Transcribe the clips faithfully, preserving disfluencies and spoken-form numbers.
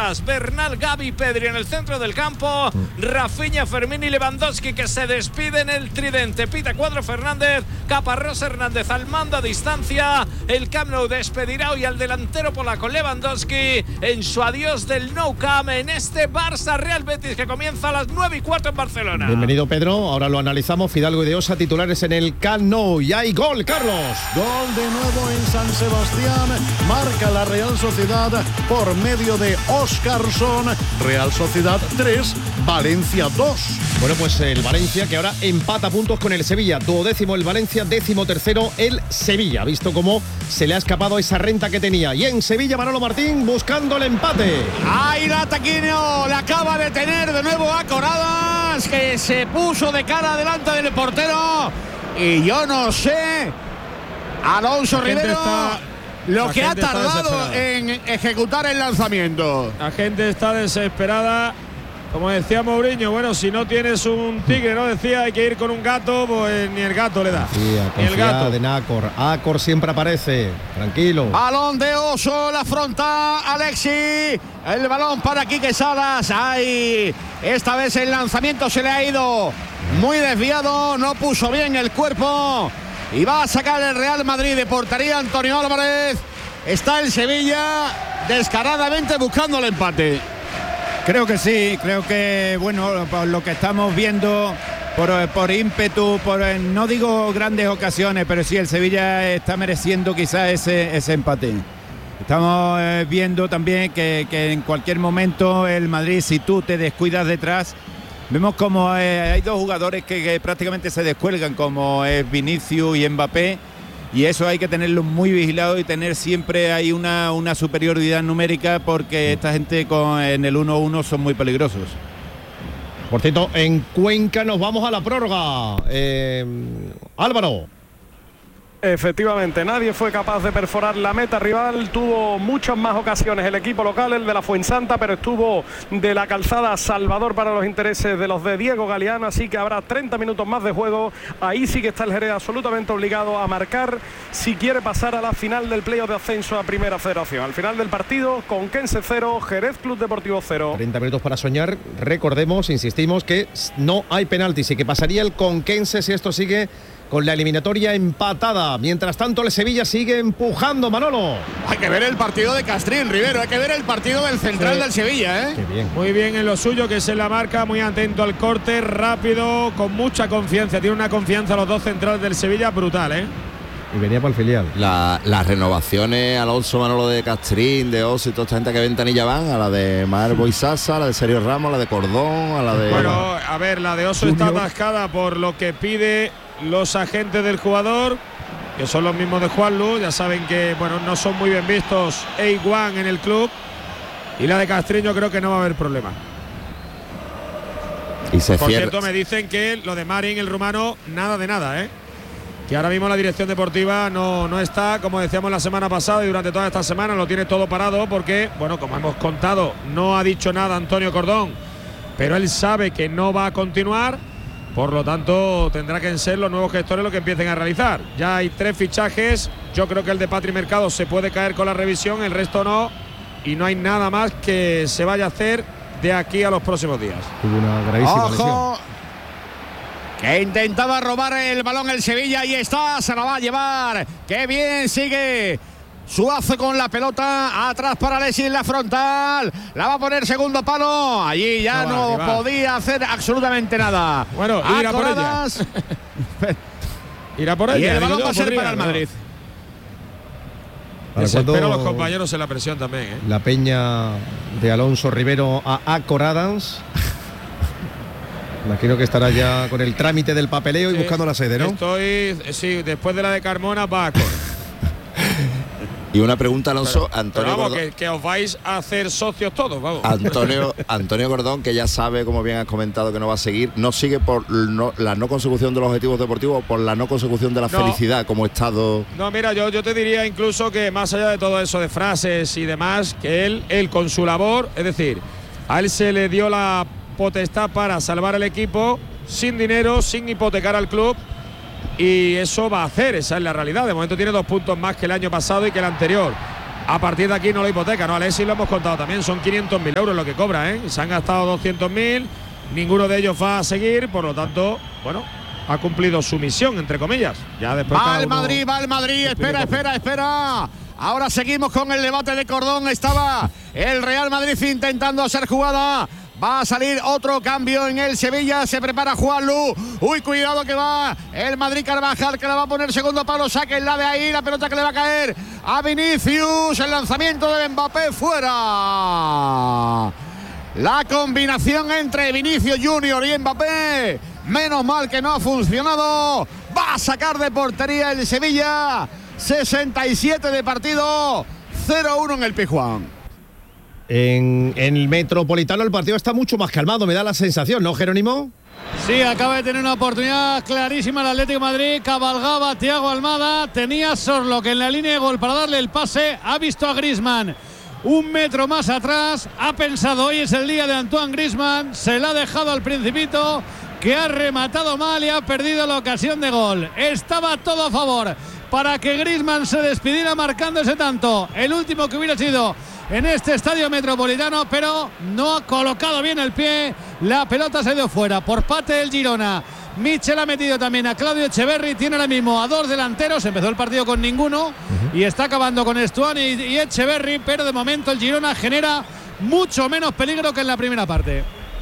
atrás. Bernal, Gavi, Pedri en el centro del campo. Rafinha, Fermín y Lewandowski que se despiden el tridente. Pita Cuadro Fernández, Caparrós Hernández al mando a distancia. El Camp Nou despedirá hoy al delantero polaco Lewandowski en su adiós del Nou Camp en este Barça Real Betis que comienza a las nueve y cuarto en Barcelona. Bienvenido, Pedro. Ahora lo analizamos. Fidalgo y de Osa titulares en el Camp Nou. Y hay gol, Carlos. Gol de nuevo en San Sebastián. Marca la Real Sociedad por medio de Óscarson. Real Sociedad tres, Valencia dos. Bueno, pues el Valencia que ahora empata puntos con el Sevilla. Duodécimo el Valencia, décimo tercero el Sevilla. Visto cómo se le ha escapado esa renta que tenía. Y en Sevilla, Manolo Martín buscando el empate. Ahí la Taquino le acaba de tener de nuevo a Coradas, que se puso de cara delante del portero. Y yo no sé, Alonso Rivero, está, lo que ha tardado en ejecutar el lanzamiento. La gente está desesperada. Como decía Mourinho, bueno, si no tienes un tigre, ¿no? Decía, hay que ir con un gato, pues ni el gato le da. Sí, a ni el gato. de Nacor. Acor siempre aparece. Tranquilo. Balón de Oso, la afronta Alexi. El balón para Quique Salas. Ahí, esta vez el lanzamiento se le ha ido muy desviado. No puso bien el cuerpo. Y va a sacar el Real Madrid de portería Antonio Álvarez. Está el Sevilla descaradamente buscando el empate. Creo que sí, creo que, bueno, por lo que estamos viendo, por, por ímpetu, por, no digo grandes ocasiones, pero sí el Sevilla está mereciendo quizás ese, ese empate. Estamos eh, viendo también que, que en cualquier momento el Madrid, si tú te descuidas detrás, vemos como eh, hay dos jugadores que, que prácticamente se descuelgan, como es Vinicius y Mbappé. Y eso hay que tenerlo muy vigilado y tener siempre ahí una, una superioridad numérica, porque esta gente con, en el uno a uno son muy peligrosos. Por cierto, en Cuenca nos vamos a la prórroga. Eh, Álvaro. Efectivamente, nadie fue capaz de perforar la meta rival. Tuvo muchas más ocasiones el equipo local, el de la Fuensanta, pero estuvo de la calzada salvador para los intereses de los de Diego Galeano. Así que habrá treinta minutos más de juego. Ahí sí que está el Jerez absolutamente obligado a marcar si quiere pasar a la final del playoff de ascenso a Primera Federación. Al final del partido, Conquense cero, Jerez Club Deportivo cero. treinta minutos para soñar. Recordemos, insistimos, que no hay penaltis y que pasaría el Conquense si esto sigue con la eliminatoria empatada. Mientras tanto, el Sevilla sigue empujando, Manolo. Hay que ver el partido de Castrín, Rivero. Hay que ver el partido del central sí. del Sevilla, ¿eh? Qué bien. Muy bien en lo suyo, que es en la marca, muy atento al corte, rápido, con mucha confianza. Tiene una confianza los dos centrales del Sevilla brutal, ¿eh? Y venía para el filial. La, las renovaciones, Alonso, Manolo, de Castrín, de Osi, toda esta gente que ventanilla van, a la de Marbo y Sasa, a la de Sergio Ramos, a la de Cordón, a la de... Bueno, a ver, la de Oso está atascada por lo que pide los agentes del jugador, que son los mismos de Juanlu. Ya saben que, bueno, no son muy bien vistos A uno en el club. Y la de Castrín yo creo que no va a haber problema. Y se Por cierra. cierto, me dicen que lo de Marin, el rumano, nada de nada, ¿eh? Que ahora mismo la dirección deportiva no, no está, como decíamos la semana pasada y durante toda esta semana, lo tiene todo parado porque, bueno, como hemos contado, no ha dicho nada Antonio Cordón, pero él sabe que no va a continuar. Por lo tanto, tendrá que ser los nuevos gestores los que empiecen a realizar. Ya hay tres fichajes. Yo creo que el de Patri Mercado se puede caer con la revisión, el resto no. Y no hay nada más que se vaya a hacer de aquí a los próximos días. Tuvo una gravísima lesión. ¡Ojo! Que intentaba robar el balón el Sevilla y está, se la va a llevar. ¡Qué bien sigue! Suazo con la pelota, atrás para Alexis en la frontal, la va a poner segundo palo, allí ya no, no podía hacer absolutamente nada. Bueno, irá por ella. irá por ella. Y el balón va a ser para el Madrid. Desespero a los compañeros en la presión también, ¿eh? La peña de Alonso Rivero a Acoradans. Imagino que estará ya con el trámite del papeleo y sí, buscando la sede, ¿no? Estoy, sí, después de la de Carmona va a Cor. Y una pregunta, Alonso. Pero, Antonio pero vamos, Gordón, que, que os vais a hacer socios todos, vamos. Antonio, Antonio Gordón, que ya sabe, como bien has comentado, que no va a seguir, no sigue por no, la no consecución de los objetivos deportivos o por la no consecución de la no. felicidad como estado. No, mira, yo, yo te diría incluso que más allá de todo eso de frases y demás, que él, él con su labor, es decir, a él se le dio la potestad para salvar el equipo sin dinero, sin hipotecar al club. Y eso va a hacer, esa es la realidad. De momento tiene dos puntos más que el año pasado y que el anterior. A partir de aquí no la hipoteca, ¿no? Alexis lo hemos contado también, son quinientos mil euros lo que cobra, ¿eh? Se han gastado doscientos mil, ninguno de ellos va a seguir, por lo tanto, bueno, ha cumplido su misión, entre comillas. Ya después va el Madrid, va el Madrid, espera, espera, espera. Ahora seguimos con el debate de cordón. Estaba el Real Madrid intentando hacer jugada. Va a salir otro cambio en el Sevilla. Se prepara Juanlu. Uy, cuidado que va el Madrid. Carvajal que la va a poner segundo palo. Sáquenla de ahí. La pelota que le va a caer a Vinicius. El lanzamiento de Mbappé fuera. La combinación entre Vinicius Junior y Mbappé. Menos mal que no ha funcionado. Va a sacar de portería el Sevilla. sesenta y siete de partido. cero uno en el Pizjuán. En, en el Metropolitano el partido está mucho más calmado, me da la sensación, ¿no, Jerónimo? Sí, acaba de tener una oportunidad clarísima el Atlético de Madrid. Cabalgaba Thiago Almada, tenía Sorlock en la línea de gol para darle el pase. Ha visto a Griezmann un metro más atrás. Ha pensado, hoy es el día de Antoine Griezmann. Se la ha dejado al Principito, que ha rematado mal y ha perdido la ocasión de gol. Estaba todo a favor para que Griezmann se despidiera marcando ese tanto. El último que hubiera sido en este estadio metropolitano, pero no ha colocado bien el pie. La pelota se dio fuera por parte del Girona. Michel ha metido también a Claudio Echeverri. Tiene ahora mismo a dos delanteros. Empezó el partido con ninguno uh-huh. y está acabando con Estuani y, y Echeverri, pero de momento el Girona genera mucho menos peligro que en la primera parte.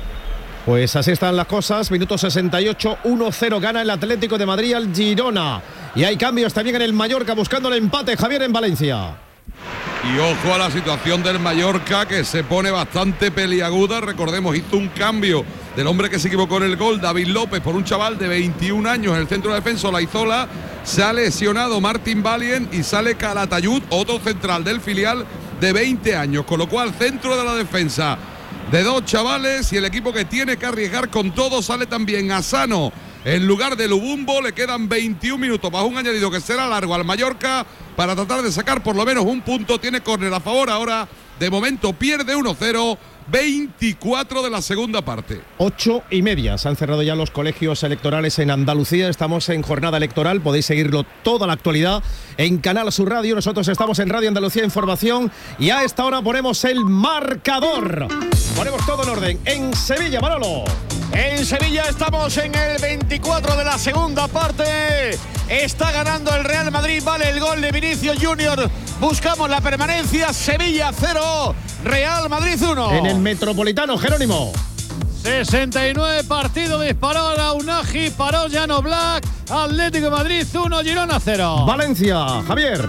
Pues así están las cosas. Minuto sesenta y ocho, uno cero gana el Atlético de Madrid al Girona. Y hay cambios también en el Mallorca buscando el empate, Javier, en Valencia. Y ojo a la situación del Mallorca, que se pone bastante peliaguda. Recordemos, hizo un cambio del hombre que se equivocó en el gol, David López, por un chaval de veintiún años en el centro de defensa, Olaizola. Se ha lesionado Martin Valient y sale Calatayud, otro central del filial de veinte años. Con lo cual, centro de la defensa de dos chavales, y el equipo que tiene que arriesgar con todo sale también Asano en lugar de Lubumbo. Le quedan veintiún minutos bajo un añadido que será largo al Mallorca para tratar de sacar por lo menos un punto. Tiene córner a favor ahora. De momento pierde uno cero. veinticuatro de la segunda parte. Ocho y media. Se han cerrado ya los colegios electorales en Andalucía. Estamos en jornada electoral. Podéis seguirlo toda la actualidad en Canal Sur Radio. Nosotros estamos en Radio Andalucía Información. Y a esta hora ponemos el marcador. Ponemos todo en orden. En Sevilla, Manolo. En Sevilla estamos en el veinticuatro de la segunda parte. Está ganando el Real Madrid. Vale el gol de Vinicius Junior. Buscamos la permanencia. Sevilla cero, Real Madrid uno. En el Metropolitano, Jerónimo. sesenta y nueve partido, disparó ahora Unagi, paró Jan Oblak. Atlético de Madrid uno, Girona cero. Valencia, Javier.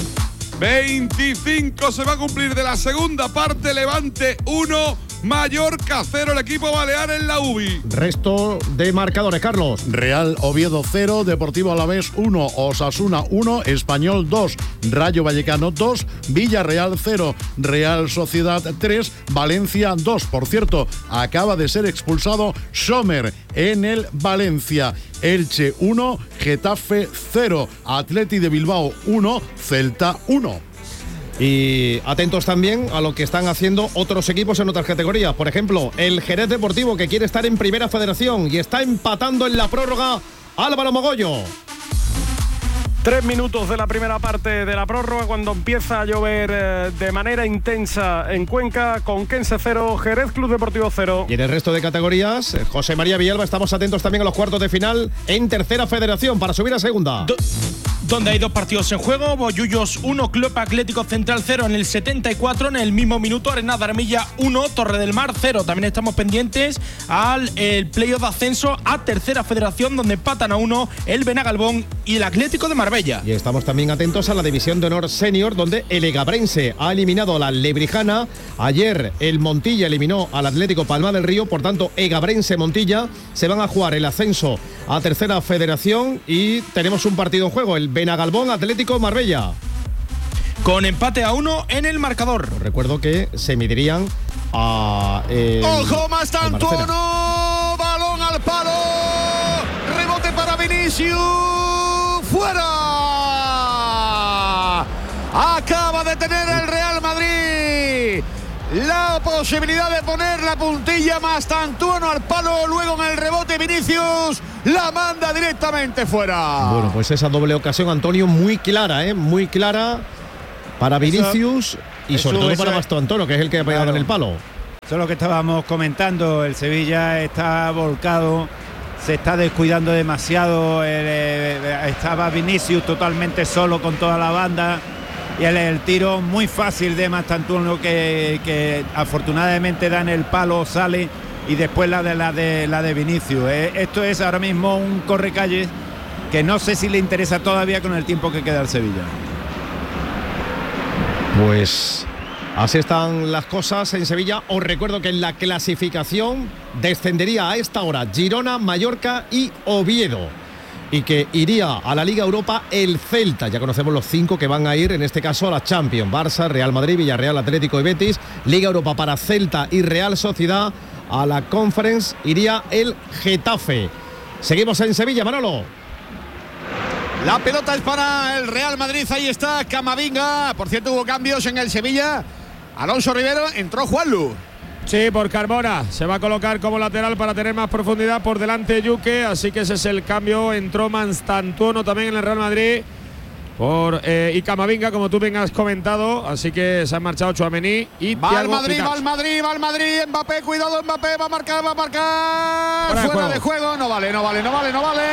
veinticinco se va a cumplir de la segunda parte. Levante uno, Mallorca cero, el equipo balear en la U B I. Resto de marcadores, Carlos. Real Oviedo cero, Deportivo Alavés uno, Osasuna uno, Español dos, Rayo Vallecano dos, Villarreal cero, Real Sociedad tres, Valencia dos. Por cierto, acaba de ser expulsado Sommer en el Valencia. Elche uno, Getafe cero, Atleti de Bilbao uno, Celta uno. Y atentos también a lo que están haciendo otros equipos en otras categorías. Por ejemplo, el Jerez Deportivo, que quiere estar en Primera Federación y está empatando en la prórroga. Álvaro Mogollo. Tres minutos de la primera parte de la prórroga, cuando empieza a llover eh, de manera intensa en Cuenca. Conquense cero, Jerez Club Deportivo cero. Y en el resto de categorías, José María Villalba, estamos atentos también a los cuartos de final en Tercera Federación para subir a Segunda. Do donde hay dos partidos en juego. Bollullos uno, Club Atlético Central cero en el setenta y cuatro. En el mismo minuto, Arenas de Armilla uno, Torre del Mar cero. También estamos pendientes al el playoff de ascenso a Tercera Federación, donde empatan a uno el Benagalbón y el Atlético de Marbella. Y estamos también atentos a la División de Honor Senior, donde el Egabrense ha eliminado a la Lebrijana. Ayer el Montilla eliminó al Atlético Palma del Río. Por tanto, Egabrense-Montilla se van a jugar el ascenso a Tercera Federación y tenemos un partido en juego, el Benagalbón Atlético Marbella. Con empate a uno en el marcador. Os recuerdo que se medirían a... El, ¡Ojo, Mastantuono! Balón al palo. Rebote para Vinicius. ¡Fuera! Acaba de tener el Real Madrid la posibilidad de poner la puntilla. Mastantuono al palo, luego en el rebote Vinicius la manda directamente fuera. Bueno, pues esa doble ocasión, Antonio, muy clara, ¿eh? Muy clara. para Vinicius eso, y sobre eso, todo eso para es, Gastón Antonio, que es el que ha pegado claro, en el palo. Eso es lo que estábamos comentando. El Sevilla está volcado, se está descuidando demasiado. El, eh, estaba Vinicius totalmente solo con toda la banda. Y el, el tiro muy fácil de Mastantuono que, que afortunadamente da en el palo, sale, y después la de la de la de Vinicius. Eh, esto es ahora mismo un correcalles que no sé si le interesa todavía con el tiempo que queda al Sevilla. Pues así están las cosas en Sevilla. Os recuerdo que en la clasificación descendería a esta hora Girona, Mallorca y Oviedo, y que iría a la Liga Europa el Celta. Ya conocemos los cinco que van a ir, en este caso a la Champions: Barça, Real Madrid, Villarreal, Atlético y Betis. Liga Europa para Celta y Real Sociedad. A la Conference iría el Getafe. Seguimos en Sevilla, Manolo. La pelota es para el Real Madrid, ahí está Camavinga. Por cierto, hubo cambios en el Sevilla. Alonso Rivero, entró Juanlu. Sí, por Carmona. Se va a colocar como lateral para tener más profundidad por delante Yuque. Así que ese es el cambio. Entró Mastantuono también en el Real Madrid. Por, eh, y Camavinga, como tú bien has comentado. Así que se han marchado Tchouaméni y Va Thiago al Madrid, Picard. va al Madrid, va al Madrid. Mbappé, cuidado, Mbappé, va a marcar, va a marcar. Fuera de Fuera juego. de juego. No vale, no vale, no vale, no vale.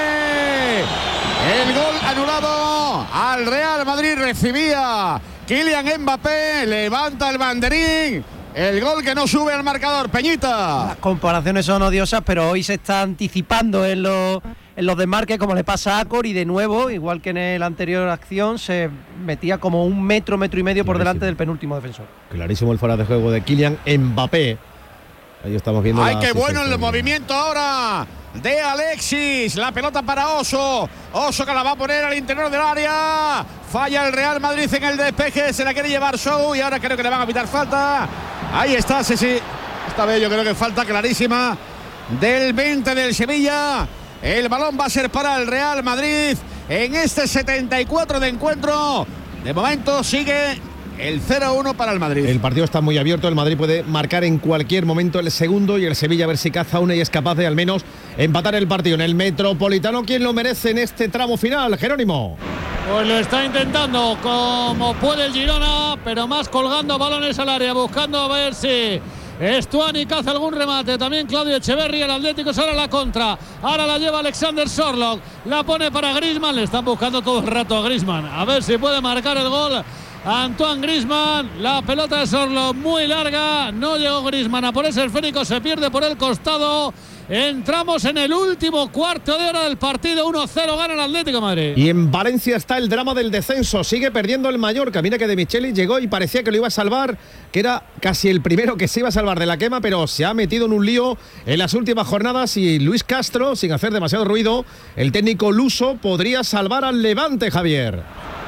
El gol anulado al Real Madrid. Recibía Kylian Mbappé. Levanta el banderín. El gol que no sube al marcador, Peñita. Las comparaciones son odiosas, pero hoy se está anticipando en los, en los desmarques, como le pasa a Acor, y de nuevo, igual que en la anterior acción, se metía como un metro, metro y medio por Clarísimo. delante del penúltimo defensor. Clarísimo el fuera de juego de Kylian Mbappé. Ahí estamos viendo. Ay, la qué bueno asistencia. el movimiento ahora de Alexis. La pelota para Oso. Oso que la va a poner al interior del área. Falla el Real Madrid en el despeje. Se la quiere llevar Show y ahora creo que le van a pitar falta. Ahí está, sí, sí. Esta vez yo creo que falta clarísima del veinte del Sevilla. El balón va a ser para el Real Madrid en este setenta y cuatro de encuentro. De momento sigue el cero uno para el Madrid. El partido está muy abierto. El Madrid puede marcar en cualquier momento el segundo, y el Sevilla a ver si caza una y es capaz de al menos empatar el partido. En el Metropolitano, ¿quién lo merece en este tramo final, Jerónimo? Pues lo está intentando como puede el Girona, pero más colgando balones al área, buscando a ver si Stuani caza algún remate. También Claudio Echeverri. El Atlético sale a la contra. Ahora la lleva Alexander Sorloth. La pone para Griezmann. Le están buscando todo el rato a Griezmann. A ver si puede marcar el gol Antoine Griezmann. La pelota de Sorloth muy larga. No llegó Griezmann a por ese esférico. Se pierde por el costado. Entramos en el último cuarto de hora del partido. uno cero gana el Atlético de Madrid. Y en Valencia está el drama del descenso. Sigue perdiendo el Mallorca. Mira que De Micheli llegó y parecía que lo iba a salvar, que era casi el primero que se iba a salvar de la quema, pero se ha metido en un lío en las últimas jornadas, y Luis Castro, sin hacer demasiado ruido, el técnico luso, podría salvar al Levante, Javier.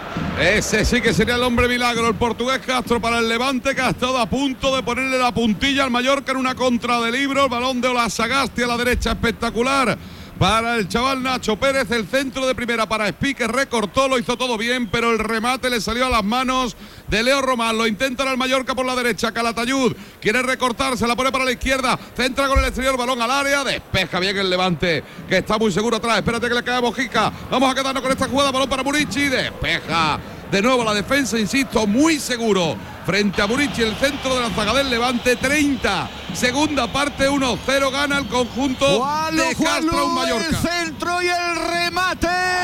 Ese sí que sería el hombre milagro, el portugués Castro para el Levante, que ha estado a punto de ponerle la puntilla al Mallorca en una contra de libro. El balón de Olasagasti a la derecha, espectacular para el chaval Nacho Pérez. El centro de primera para Espí, que recortó, lo hizo todo bien, pero el remate le salió a las manos de Leo Román. Lo intenta el Mallorca por la derecha. Calatayud quiere recortar, se la pone para la izquierda, centra con el exterior, balón al área, despeja bien el Levante, que está muy seguro atrás. Espérate que le cae a Mojica. Vamos a quedarnos con esta jugada, balón para Murici, despeja de nuevo la defensa, insisto, muy seguro frente a Murici, el centro de la zaga del Levante. Treinta, segunda parte, uno cero, gana el conjunto Juanlu, de Castro, Juanlu, un Mallorca. El centro y el remate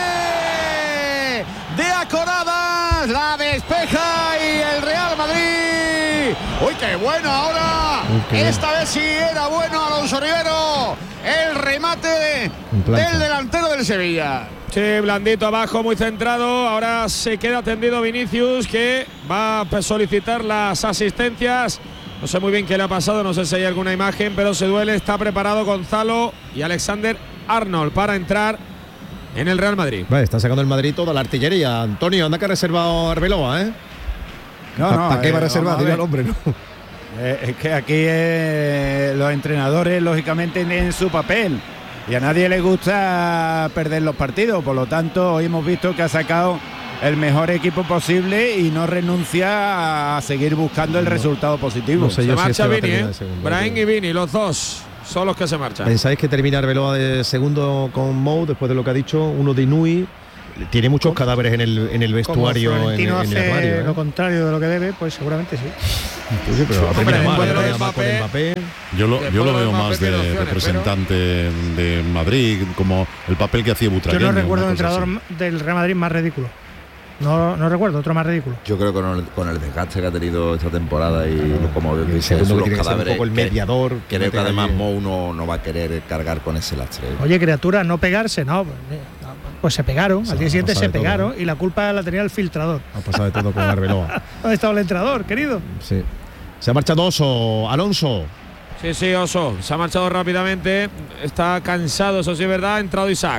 de Acoradas, la despeja y el Real Madrid. Uy, qué bueno ahora. Okay. Esta vez sí era bueno Alonso Rivero. El remate del delantero del Sevilla. Sí, blandito abajo, muy centrado. Ahora se queda tendido Vinicius, que va a solicitar las asistencias. No sé muy bien qué le ha pasado, no sé si hay alguna imagen, pero se duele. Está preparado Gonzalo y Alexander Arnold para entrar en el Real Madrid. Vale, está sacando el Madrid toda la artillería. Antonio, anda que ha reservado Arbeloa, ¿eh? No, ¿Para no, pa qué eh, va a reservar? vamos a Dile ver. al hombre, ¿no? Eh, es que aquí eh, los entrenadores lógicamente tienen su papel y a nadie le gusta perder los partidos, por lo tanto hoy hemos visto que ha sacado el mejor equipo posible y no renuncia a seguir buscando el No. resultado positivo. No sé Se yo si marcha este va a Vini, terminar ¿eh? de segundo. Brahim y Vini, los dos son los que se marchan. ¿Pensáis que termina Arbeloa de segundo con Mou después de lo que ha dicho? Uno de Inui tiene muchos cadáveres en el, en el vestuario, Como en, en Florentino el hace armario. ¿eh? lo contrario de lo que debe, pues seguramente sí. Pues sí, pero la Hombre, primera el mal, cuadro ¿eh? de Además, con Mbappé- Mbappé. Yo lo, Después yo lo lo veo de más Mbappé de tiene opciones, representante de Madrid, como el papel que hacía Yo Butragueño. no recuerdo un una cosa entrenador del Real Madrid más ridículo. No, no recuerdo otro más ridículo. Yo creo que con el, con el desgaste que ha tenido esta temporada y como el dice segundo Jesús, que los tiene que ser un cadáveres, poco el que- mediador, que creo que mete además allí. Mou no, no va a querer cargar con ese lastre. Oye, criatura, no pegarse, no. Pues, eh, pues se pegaron, Sí, al día siguiente pasa se de todo, pegaron ¿no? y la culpa la tenía el filtrador. Ha pasado de todo con Arbeloa. ¿Dónde estaba el entrenador, querido? Sí. Se ha marchado Oso, Alonso. Sí, sí, Oso. Se ha marchado rápidamente. Está cansado, eso sí es verdad. Ha entrado Isaac.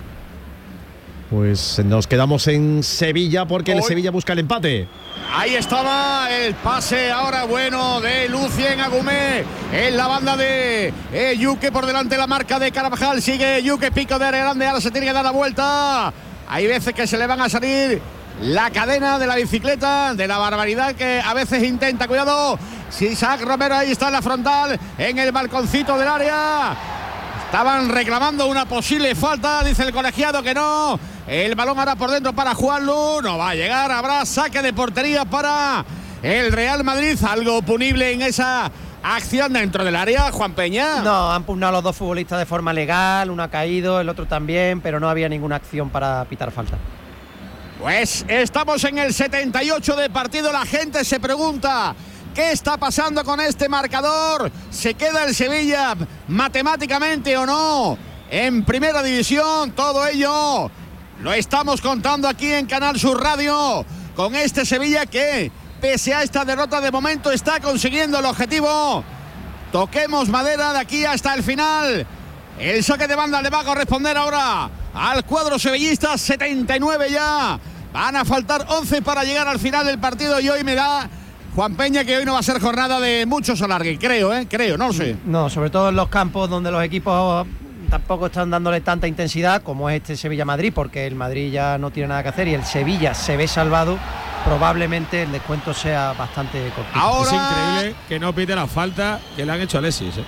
Pues nos quedamos en Sevilla porque el Hoy- Sevilla busca el empate. Ahí estaba el pase ahora bueno de Lucien Agumé en la banda de eh, Yuque por delante de la marca de Carvajal. Sigue Yuque, pico de área grande, ahora se tiene que dar la vuelta. Hay veces que se le van a salir la cadena de la bicicleta, de la barbaridad que a veces intenta. Cuidado, si Isaac Romero ahí está en la frontal, en el balconcito del área. Estaban reclamando una posible falta, dice el colegiado que no. El balón ahora por dentro para Juanlu, no va a llegar, habrá saque de portería para el Real Madrid. Algo punible en esa acción dentro del área, Juan Peña. No, han pugnado los dos futbolistas de forma legal, uno ha caído, el otro también, pero no había ninguna acción para pitar falta. Pues estamos en el setenta y ocho de partido, la gente se pregunta ¿qué está pasando con este marcador? ¿Se queda el Sevilla matemáticamente o no en primera división? Todo ello lo estamos contando aquí en Canal Sur Radio con este Sevilla que, pese a esta derrota, de momento está consiguiendo el objetivo. Toquemos madera de aquí hasta el final. El saque de banda le va a corresponder ahora al cuadro sevillista. Setenta y nueve ya. Van a faltar once para llegar al final del partido y hoy me da Juan Peña que hoy no va a ser jornada de muchos alargue. Creo, ¿eh? Creo, no lo sé. No, sobre todo en los campos donde los equipos tampoco están dándole tanta intensidad como es este Sevilla-Madrid, porque el Madrid ya no tiene nada que hacer y el Sevilla se ve salvado. Probablemente el descuento sea bastante corto. Ahora- Es increíble que no pite la falta que le han hecho a Alexis. ¿eh?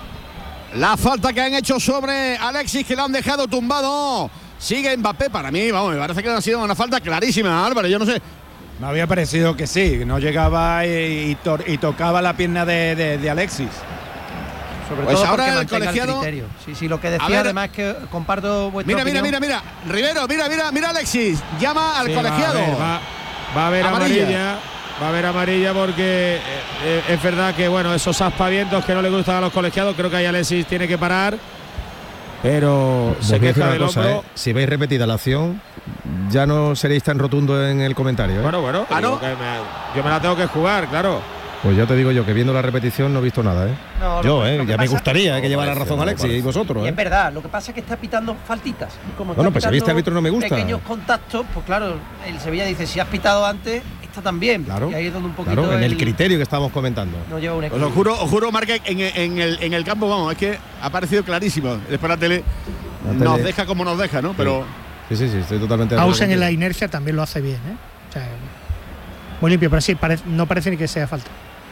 La falta que han hecho sobre Alexis, que lo han dejado tumbado. Sigue Mbappé, para mí, vamos, me parece que ha sido una falta clarísima, Álvaro, yo no sé. Me había parecido que sí, no llegaba y, y, to- y tocaba la pierna de, de- de Alexis. Sobre Pues todo ahora porque el mantenga colegiado- el criterio. Sí, sí, lo que A decía ver. además que comparto vuestra Mira, mira, opinión. mira, mira. Rivero, mira, mira, mira Alexis. Llama al Sí, va a colegiado. haber, Va, va a haber Amarilla. amarilla. Va a haber amarilla porque eh, eh, es verdad que bueno, esos aspavientos que no le gustan a los colegiados, creo que ahí Alexis tiene que parar. Pero Os se voy a decir queja una del cosa, hombro. ¿eh? Si veis repetida la acción, ya no seréis tan rotundo en el comentario. ¿eh? Bueno, bueno, Ah, digo ¿no? que me- yo me la tengo que jugar, claro. Pues ya te digo yo que viendo la repetición no he visto nada, ¿eh? No, lo yo, que- ¿eh? lo que Ya me pasa- gustaría que No llevara parece, razón no Alexis parece. y vosotros, Y ¿eh? es verdad, lo que pasa es que está pitando faltitas. Y como está Bueno, pues si a mí este pitando árbitro no me gusta. pequeños contactos, pues claro, el Sevilla dice, si has pitado antes, está también. Claro, Y ahí es donde un poquito claro, en el el- criterio que estábamos comentando. no lleva un Os equilibrio. lo juro, os juro, Marque, en, en el, en el campo, vamos, es que ha parecido clarísimo. Después la tele La nos tele- deja como nos deja, ¿no? Pero Sí, sí, sí, estoy totalmente de acuerdo Ausen en la contigo. inercia también lo hace bien, ¿eh? O sea, muy limpio, pero sí, parece- no parece ni que sea falta.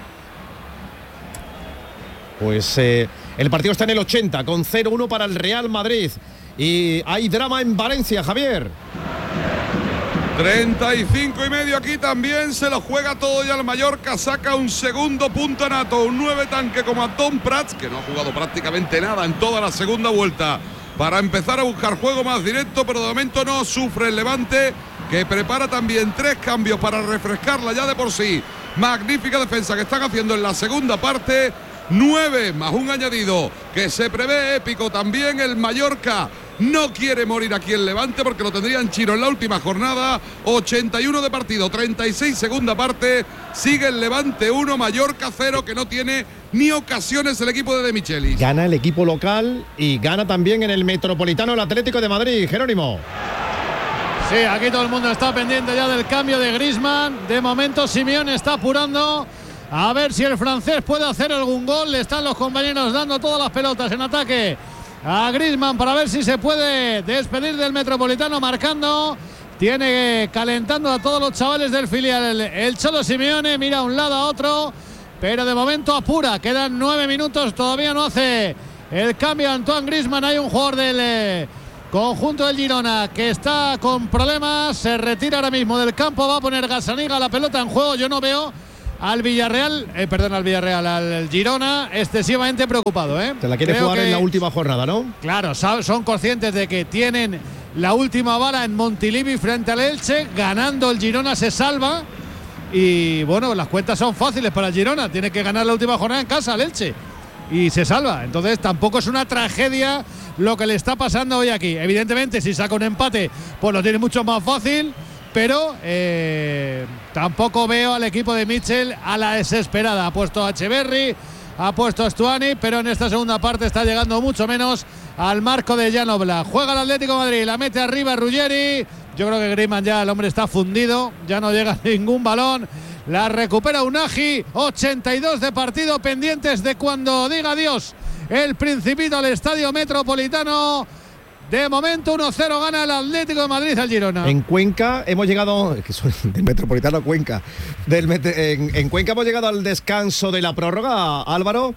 Pues eh, el partido está en el ochenta, con cero uno para el Real Madrid. Y hay drama en Valencia, Javier. treinta y cinco y medio aquí también, se lo juega todo y el Mallorca saca un segundo punto nato, un nueve tanque como Tom Prats, que no ha jugado prácticamente nada en toda la segunda vuelta, para empezar a buscar juego más directo, pero de momento no sufre el Levante, que prepara también tres cambios para refrescarla ya de por sí. Magnífica defensa que están haciendo en la segunda parte. Nueve más un añadido que se prevé épico también. El Mallorca no quiere morir aquí el Levante porque lo tendrían chino en la última jornada. ochenta y uno de partido, treinta y seis segunda parte. Sigue el Levante uno, Mallorca cero, que no tiene ni ocasiones el equipo de De Michelis. Gana el equipo local y gana también en el Metropolitano el Atlético de Madrid. Jerónimo. Sí, aquí todo el mundo está pendiente ya del cambio de Griezmann. De momento Simeone está apurando a ver si el francés puede hacer algún gol. Le están los compañeros dando todas las pelotas en ataque a Griezmann para ver si se puede despedir del Metropolitano marcando. Tiene calentando a todos los chavales del filial el, el Cholo Simeone. Mira a un lado a otro, pero de momento apura. Quedan nueve minutos, todavía no hace el cambio Antoine Griezmann. Hay un jugador del eh, Conjunto del Girona, que está con problemas, se retira ahora mismo del campo, va a poner Gazzaniga la pelota en juego. Yo no veo al Villarreal, eh, perdón, al Villarreal, al Girona excesivamente preocupado, ¿eh? Te la quiere Creo jugar que, en la última jornada, ¿no? Claro, son conscientes de que tienen la última bala en Montilivi frente al Elche, ganando el Girona se salva. Y bueno, las cuentas son fáciles para el Girona, tiene que ganar la última jornada en casa al Elche y se salva. Entonces tampoco es una tragedia lo que le está pasando hoy aquí. Evidentemente, si saca un empate, pues lo tiene mucho más fácil, pero eh, tampoco veo al equipo de Mitchell a la desesperada. Ha puesto a Echeverri, ha puesto a Stuani, pero en esta segunda parte está llegando mucho menos al marco de Jan Oblak. Juega el Atlético de Madrid, la mete arriba Ruggeri. Yo creo que Griezmann ya, el hombre está fundido, ya no llega ningún balón. La recupera Unagi, ochenta y dos de partido, pendientes de cuando diga adiós el Principito al Estadio Metropolitano. De momento uno cero gana el Atlético de Madrid al Girona. En Cuenca hemos llegado, que soy del Metropolitano a Cuenca, del en, en Cuenca hemos llegado al descanso de la prórroga, Álvaro.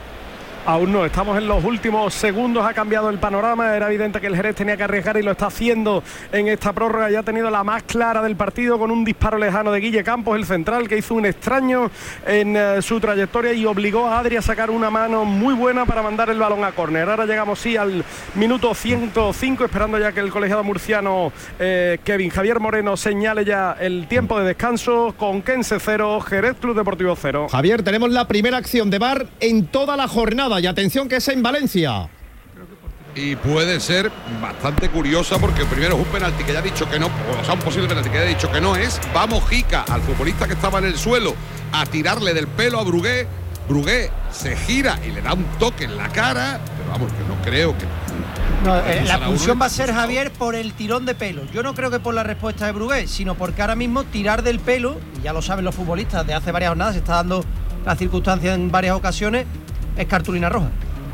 Aún no, estamos en los últimos segundos, ha cambiado el panorama, era evidente que el Jerez tenía que arriesgar y lo está haciendo en esta prórroga. Ya ha tenido la más clara del partido con un disparo lejano de Guille Campos, el central, que hizo un extraño en uh, su trayectoria y obligó a Adri a sacar una mano muy buena para mandar el balón a córner. Ahora llegamos sí al minuto ciento cinco, esperando ya que el colegiado murciano eh, Kevin Javier Moreno señale ya el tiempo de descanso. Con Kense cero, Jerez Club Deportivo cero. Javier, tenemos la primera acción de V A R en toda la jornada. Y atención que es en Valencia. Y puede ser bastante curiosa porque primero es un penalti que ya ha dicho que no, o sea, un posible penalti que ya ha dicho que no es. Va Mojica al futbolista que estaba en el suelo a tirarle del pelo a Brugué. Brugué se gira y le da un toque en la cara, pero vamos, que no creo que... No, eh, la expulsión va a ser, Javier, por el tirón de pelo. Yo no creo que por la respuesta de Brugué, sino porque ahora mismo tirar del pelo, y ya lo saben los futbolistas, de hace varias jornadas se está dando la circunstancia en varias ocasiones, es cartulina roja.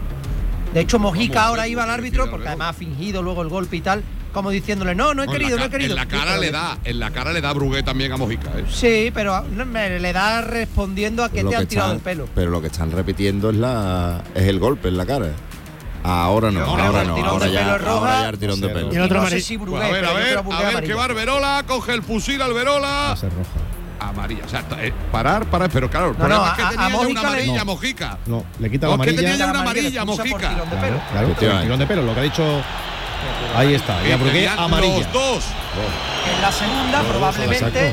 De hecho, Mojica ahora iba al árbitro, porque además ha fingido luego el golpe y tal, como diciéndole, no, no he querido, no he querido. En la cara le da, en la cara le da Brugué también a Mojica, ¿eh? Sí, pero le da respondiendo a que te han tirado el pelo. Pero lo que están repitiendo es la es el golpe en la cara. Ahora no, ahora, ahora no, ahora ya, ahora ya el tirón de pelo. Y otro no sé si Brugué, a ver, a ver, a ver que va Arberola, coge el fusil Arberola. Amarilla, o sea, eh, parar, parar, pero claro, el no, problema no, es que a, tenía a ya Mojica una amarilla no. Mojica. No, le quita la no, amarilla. Es que tenía ya una amarilla, amarilla Mojica. Claro, claro, el tirón de pelo, lo que ha dicho. Ahí está, ya Brugué amarilla. Los dos. En la segunda, no, probablemente.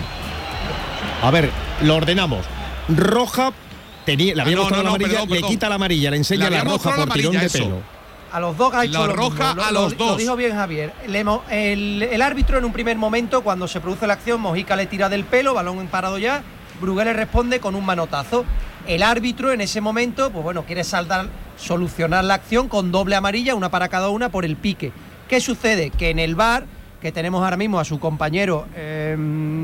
A ver, lo ordenamos. Roja, tenía, le había ah, no, mostrado no, la amarilla, perdón, le perdón. quita la amarilla, le enseña la roja por tirón de eso. pelo. A los dos ha hecho la lo roja mismo. a lo, los lo, dos. Lo dijo bien Javier. Le, el, el árbitro en un primer momento, cuando se produce la acción, Mojica le tira del pelo, balón parado ya. Brugué le responde con un manotazo. El árbitro en ese momento, pues bueno, quiere saldar, solucionar la acción con doble amarilla, una para cada una por el pique. ¿Qué sucede? Que en el V A R, que tenemos ahora mismo a su compañero eh,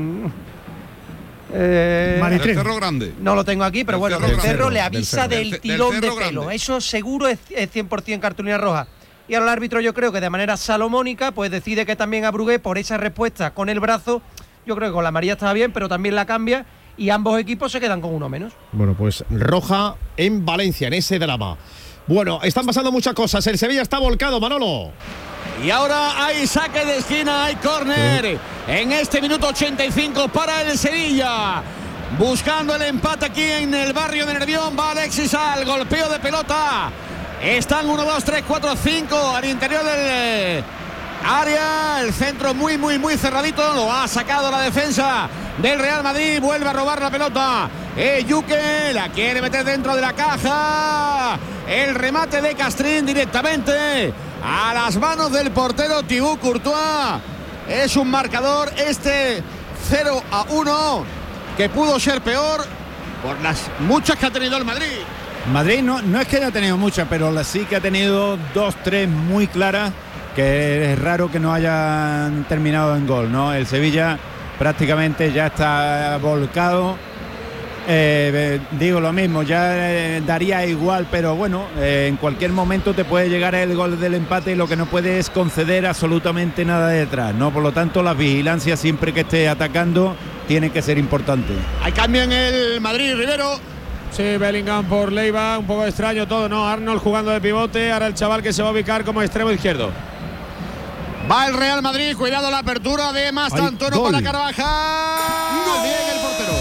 eh, el Cerro Grande. No lo tengo aquí, pero el bueno, Cerro el Cerro, Cerro le avisa del, del tirón del de pelo. Grande. Eso seguro es, es cien por ciento cartulina roja. Y ahora el árbitro, yo creo que de manera salomónica, pues decide que también a Brugué, por esa respuesta con el brazo, yo creo que con la amarilla estaba bien, pero también la cambia y ambos equipos se quedan con uno menos. Bueno, pues roja en Valencia, en ese drama. Bueno, están pasando muchas cosas. El Sevilla está volcado, Manolo. Y ahora hay saque de esquina, hay córner. Sí. En este minuto ochenta y cinco para el Sevilla. Buscando el empate aquí en el barrio de Nervión. Va Alexis al golpeo de pelota. Están uno, dos, tres, cuatro, cinco al interior del área. El centro muy, muy, muy cerradito. Lo ha sacado la defensa del Real Madrid. Vuelve a robar la pelota. Eyuque la quiere meter dentro de la caja. El remate de Castrín directamente a las manos del portero Thibaut Courtois. Es un marcador este cero a uno que pudo ser peor por las muchas que ha tenido el Madrid. Madrid no, no es que haya tenido muchas, pero la sí que ha tenido dos, tres muy claras, que es raro que no hayan terminado en gol, ¿no? El Sevilla prácticamente ya está volcado. Eh, digo lo mismo, ya eh, daría igual, pero bueno, eh, en cualquier momento te puede llegar el gol del empate y lo que no puede es conceder absolutamente nada detrás, ¿no? Por lo tanto, la vigilancia siempre que esté atacando tiene que ser importante. Hay cambio en el Madrid, Rivero. Sí, Bellingham por Leiva, un poco extraño todo, ¿no? Arnold jugando de pivote, ahora el chaval que se va a ubicar como extremo izquierdo. Va el Real Madrid, cuidado la apertura de Mastantuono para Carvajal. ¡Gol! Bien el portero.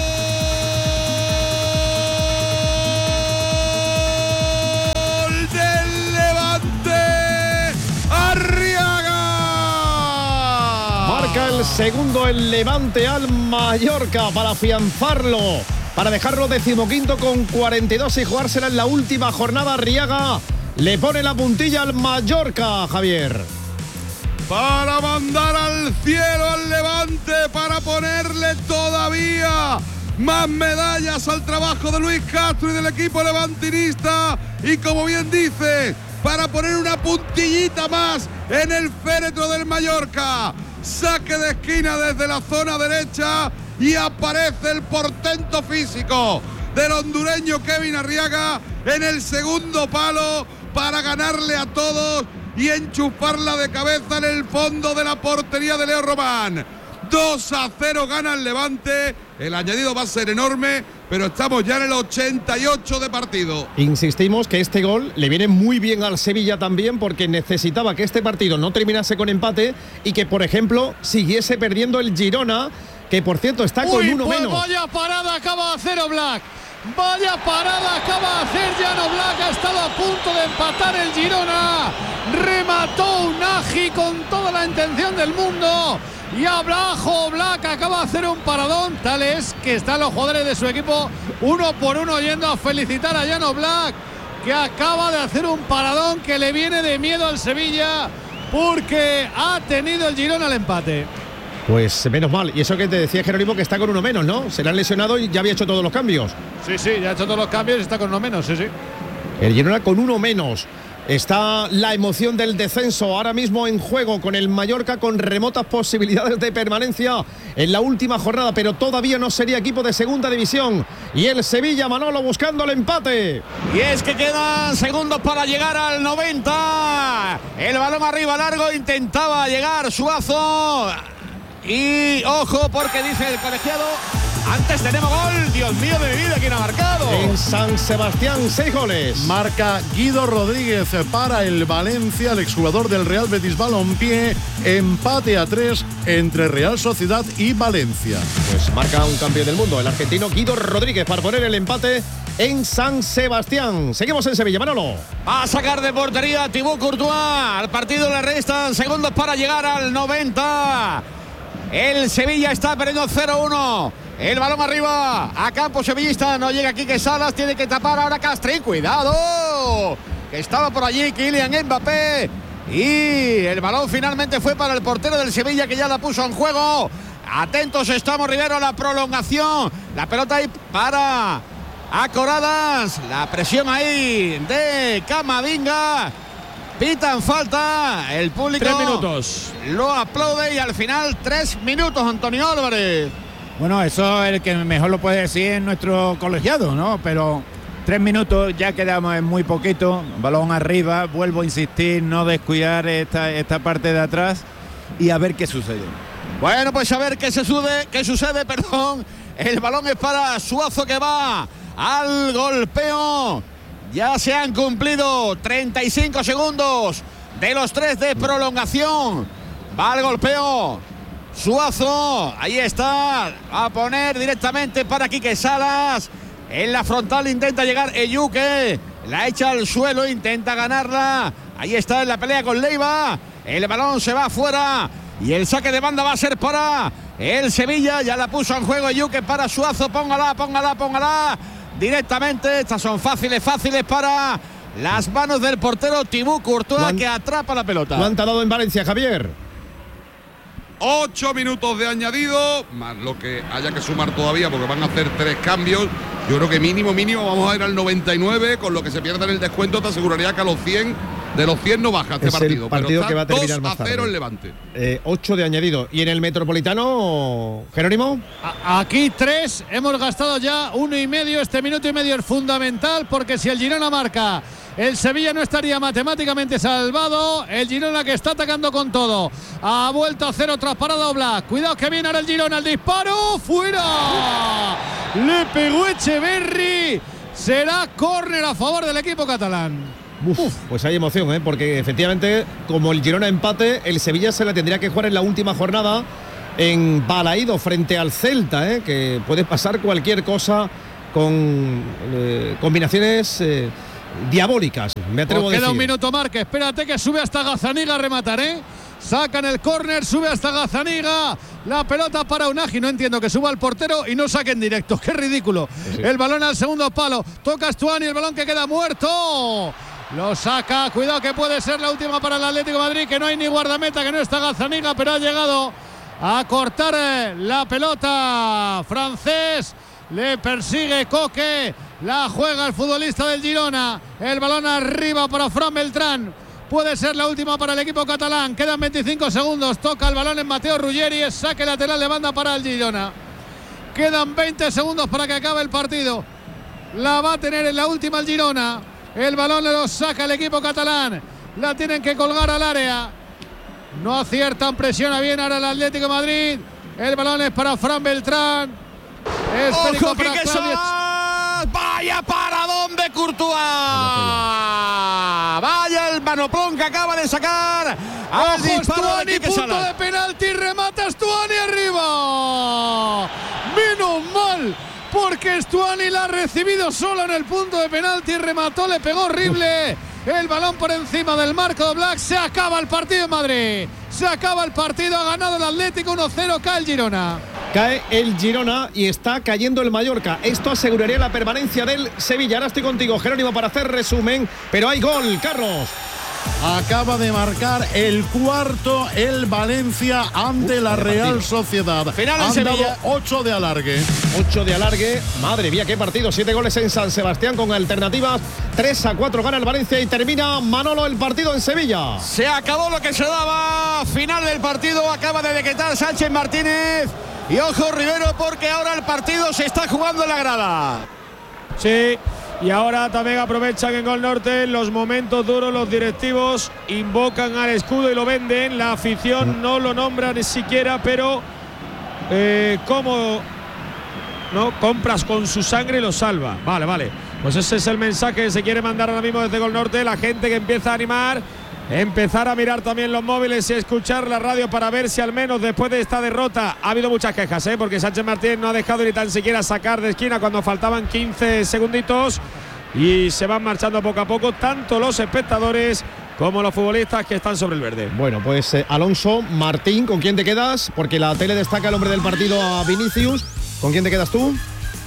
¡Gol del Levante! ¡Arriaga! Marca el segundo el Levante al Mallorca para afianzarlo, para dejarlo decimoquinto con cuarenta y dos y jugársela en la última jornada. Arriaga le pone la puntilla al Mallorca, Javier. Para mandar al cielo al Levante, para ponerle todavía más medallas al trabajo de Luis Castro y del equipo levantinista. Y como bien dice, para poner una puntillita más en el féretro del Mallorca. Saque de esquina desde la zona derecha y aparece el portento físico del hondureño Kevin Arriaga en el segundo palo para ganarle a todos y enchufarla de cabeza en el fondo de la portería de Leo Román. dos a cero gana el Levante. El añadido va a ser enorme, pero estamos ya en el ochenta y ocho de partido. Insistimos que este gol le viene muy bien al Sevilla también, porque necesitaba que este partido no terminase con empate y que, por ejemplo, siguiese perdiendo el Girona, que por cierto está con Uy, uno pues menos. Vaya parada acaba de hacer Oblak. Vaya parada acaba de hacer Jan Oblak. Ha estado a punto de empatar el Girona. Remató un Agi con toda la intención del mundo. Y abajo Oblak acaba de hacer un paradón. Tal es que están los jugadores de su equipo uno por uno yendo a felicitar a Jan Oblak, que acaba de hacer un paradón que le viene de miedo al Sevilla, porque ha tenido el Girona el empate. Pues menos mal. Y eso que te decía Jerónimo, que está con uno menos, ¿no? Se le han lesionado y ya había hecho todos los cambios. Sí, sí, ya ha hecho todos los cambios y está con uno menos, sí, sí. El Girona con uno menos. Está la emoción del descenso ahora mismo en juego, con el Mallorca con remotas posibilidades de permanencia en la última jornada, pero todavía no sería equipo de segunda división. Y el Sevilla, Manolo, buscando el empate. Y es que quedan segundos para llegar al noventa. El balón arriba largo, intentaba llegar Suazo. Y ojo, porque dice el colegiado, antes tenemos gol. Dios mío de mi vida, ¿quién ha marcado? En San Sebastián, seis goles. Marca Guido Rodríguez para el Valencia, el exjugador del Real Betis Balompié. Empate a tres entre Real Sociedad y Valencia. Pues marca un campeón del mundo, el argentino Guido Rodríguez, para poner el empate en San Sebastián. Seguimos en Sevilla, Manolo. Va a sacar de portería Thibaut Courtois. Al partido le restan segundos para llegar al noventa. El Sevilla está perdiendo cero uno. El balón arriba a campo sevillista. No llega Quique Salas. Tiene que tapar ahora Castrín. Cuidado, que estaba por allí Kylian Mbappé. Y el balón finalmente fue para el portero del Sevilla, que ya la puso en juego. Atentos estamos, Rivero, a la prolongación. La pelota ahí para Acoradas. La presión ahí de Camavinga. Pitan falta, el público Tres minutos. lo aplaude y al final tres minutos, Antonio Álvarez. Bueno, eso es el que mejor lo puede decir en nuestro colegiado, ¿no? Pero tres minutos, ya quedamos en muy poquito, balón arriba, vuelvo a insistir, no descuidar esta, esta parte de atrás y a ver qué sucede. Bueno, pues a ver qué, se sude, qué sucede, perdón. El balón es para Suazo, que va al golpeo. Ya se han cumplido treinta y cinco segundos de los tres de prolongación. Va al golpeo Suazo, ahí está, va a poner directamente para Quique Salas. En la frontal intenta llegar Eyuke, la echa al suelo, intenta ganarla. Ahí está en la pelea con Leiva. El balón se va afuera y el saque de banda va a ser para el Sevilla. Ya la puso en juego Eyuke para Suazo. Póngala, póngala, póngala. Directamente, estas son fáciles, fáciles para las manos del portero Thibaut Courtois, que atrapa la pelota. ¿Cuánto ha dado en Valencia, Javier? Ocho minutos de añadido, más lo que haya que sumar todavía, porque van a hacer tres cambios. Yo creo que mínimo, mínimo vamos a ir al noventa y nueve, con lo que se pierda en el descuento te aseguraría que a los cien, de los cien no baja este es partido. El partido pero que va a terminar dos más a tarde. cero el Levante. Eh, ocho de añadido. ¿Y en el Metropolitano, Jerónimo? A- aquí tres, hemos gastado ya uno y medio. Este minuto y medio es fundamental, porque si el Girona marca, el Sevilla no estaría matemáticamente salvado. El Girona, que está atacando con todo, ha vuelto a cero tras parada Oblak. Cuidado que viene ahora el Girona, el disparo, fuera. Le pegó Echeverri. Será córner a favor del equipo catalán. Uf, Uf. Pues hay emoción, ¿eh? Porque efectivamente, como el Girona empate, el Sevilla se la tendría que jugar en la última jornada en Balaído frente al Celta, ¿eh? Que puede pasar cualquier cosa con eh, combinaciones eh, diabólicas, me atrevo pues a decir. Queda un minuto, Marque, espérate que sube hasta Gazzaniga a rematar, ¿eh? Sacan el córner, sube hasta Gazzaniga, la pelota para Unagi, no entiendo que suba al portero y no saque en directo, qué ridículo. Sí. El balón al segundo palo, toca Stuani, el balón que queda muerto. Lo saca, cuidado que puede ser la última para el Atlético de Madrid, que no hay ni guardameta, que no está Gazzaniga, pero ha llegado a cortar la pelota francés. Le persigue Coque, la juega el futbolista del Girona, el balón arriba para Fran Beltrán. Puede ser la última para el equipo catalán. Quedan veinticinco segundos. Toca el balón en Mateo Ruggeri. Es saque lateral de banda para el Girona. Quedan veinte segundos para que acabe el partido. La va a tener en la última el Girona. El balón lo saca el equipo catalán. La tienen que colgar al área. No aciertan. Presiona bien ahora el Atlético de Madrid. El balón es para Fran Beltrán. Es ¡Ojo, para Claudio. Vaya para dónde Courtois. Vaya el manoplón que acaba de sacar. Al Stuani, punto de penalti, remata Stuani arriba. Menos mal, porque Stuani la ha recibido solo en el punto de penalti, remató, le pegó horrible. El balón por encima del marco de Black. Se acaba el partido en Madrid. Se acaba el partido, ha ganado el Atlético uno cero, cae el Girona. Cae el Girona y está cayendo el Mallorca. Esto aseguraría la permanencia del Sevilla. Ahora estoy contigo, Jerónimo, para hacer resumen. Pero hay gol, Carlos. Acaba de marcar el cuarto el Valencia ante la Real Sociedad. Final en Han Sevilla. dado ocho de alargue. ocho de alargue. Madre mía, qué partido. Siete goles en San Sebastián con alternativas. tres a cuatro gana el Valencia y termina Manolo el partido en Sevilla. Se acabó lo que se daba. Final del partido. Acaba de decretar Sánchez Martínez. Y ojo, Rivero, porque ahora el partido se está jugando en la grada. Sí. Y ahora también aprovechan en Gol Norte los momentos duros, los directivos invocan al escudo y lo venden. La afición no lo nombra ni siquiera, pero eh, como no compras con su sangre y lo salva. Vale, vale. Pues ese es el mensaje que se quiere mandar ahora mismo desde Gol Norte. La gente que empieza a animar, empezar a mirar también los móviles y escuchar la radio para ver si al menos después de esta derrota ha habido muchas quejas, ¿eh? Porque Sánchez Martínez no ha dejado ni tan siquiera sacar de esquina cuando faltaban quince segunditos y se van marchando poco a poco tanto los espectadores como los futbolistas que están sobre el verde. Bueno, pues eh, Alonso, Martín, ¿con quién te quedas? Porque la tele destaca el hombre del partido a Vinicius. ¿Con quién te quedas tú?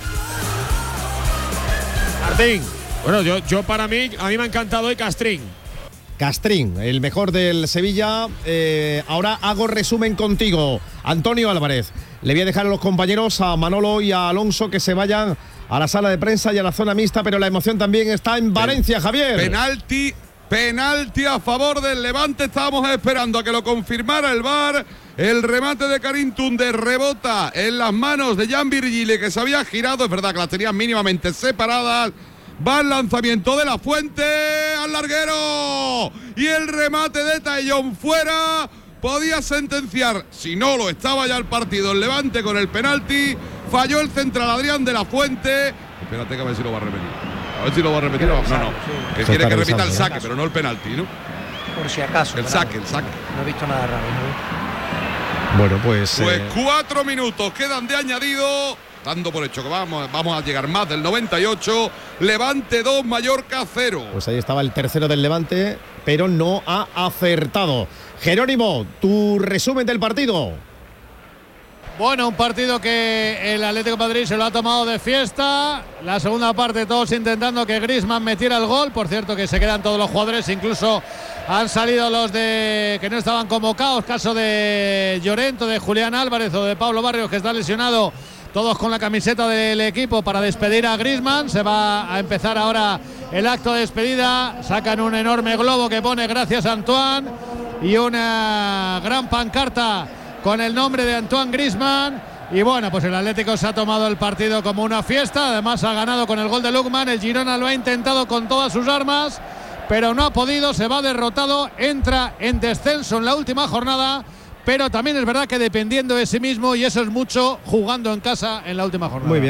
Martín. Bueno, yo, yo para mí, a mí me ha encantado hoy Castrín. Castrín, el mejor del Sevilla. Eh, ahora hago resumen contigo, Antonio Álvarez. Le voy a dejar a los compañeros, a Manolo y a Alonso, que se vayan a la sala de prensa y a la zona mixta, pero la emoción también está en Valencia, Javier. Penalti, penalti a favor del Levante. Estábamos esperando a que lo confirmara el V A R. El remate de Karim Tunde rebota en las manos de Jan Virgili, que se había girado. Es verdad que las tenía mínimamente separadas. Va el lanzamiento de La Fuente al larguero y el remate de Taillón fuera. Podía sentenciar, si no lo estaba ya el partido, el Levante con el penalti. Falló el central Adrián de La Fuente. Espérate que a ver si lo va a repetir. A ver si lo va a repetir. No, no, no. Que quiere que repita el saque, pero no el penalti, ¿no? Por si acaso. El saque, el saque. No he visto nada raro, ¿no? Bueno, pues. Pues eh... cuatro minutos quedan de añadido. Dando por hecho que vamos, vamos a llegar más del noventa y ocho. Levante dos, Mallorca cero. Pues ahí estaba el tercero del Levante, pero no ha acertado. Jerónimo, tu resumen del partido. Bueno, un partido que el Atlético de Madrid se lo ha tomado de fiesta. La segunda parte todos intentando que Griezmann metiera el gol. Por cierto que se quedan todos los jugadores, incluso han salido los de que no estaban convocados. Caso de Llorente, de Julián Álvarez o de Pablo Barrios, que está lesionado. Todos con la camiseta del equipo para despedir a Griezmann. Se va a empezar ahora el acto de despedida. Sacan un enorme globo que pone gracias a Antoine y una gran pancarta con el nombre de Antoine Griezmann. Y bueno, pues el Atlético se ha tomado el partido como una fiesta. Además ha ganado con el gol de Lookman. El Girona lo ha intentado con todas sus armas, pero no ha podido. Se va derrotado. Entra en descenso en la última jornada. Pero también es verdad que dependiendo de sí mismo, y eso es mucho, jugando en casa en la última jornada. Muy bien.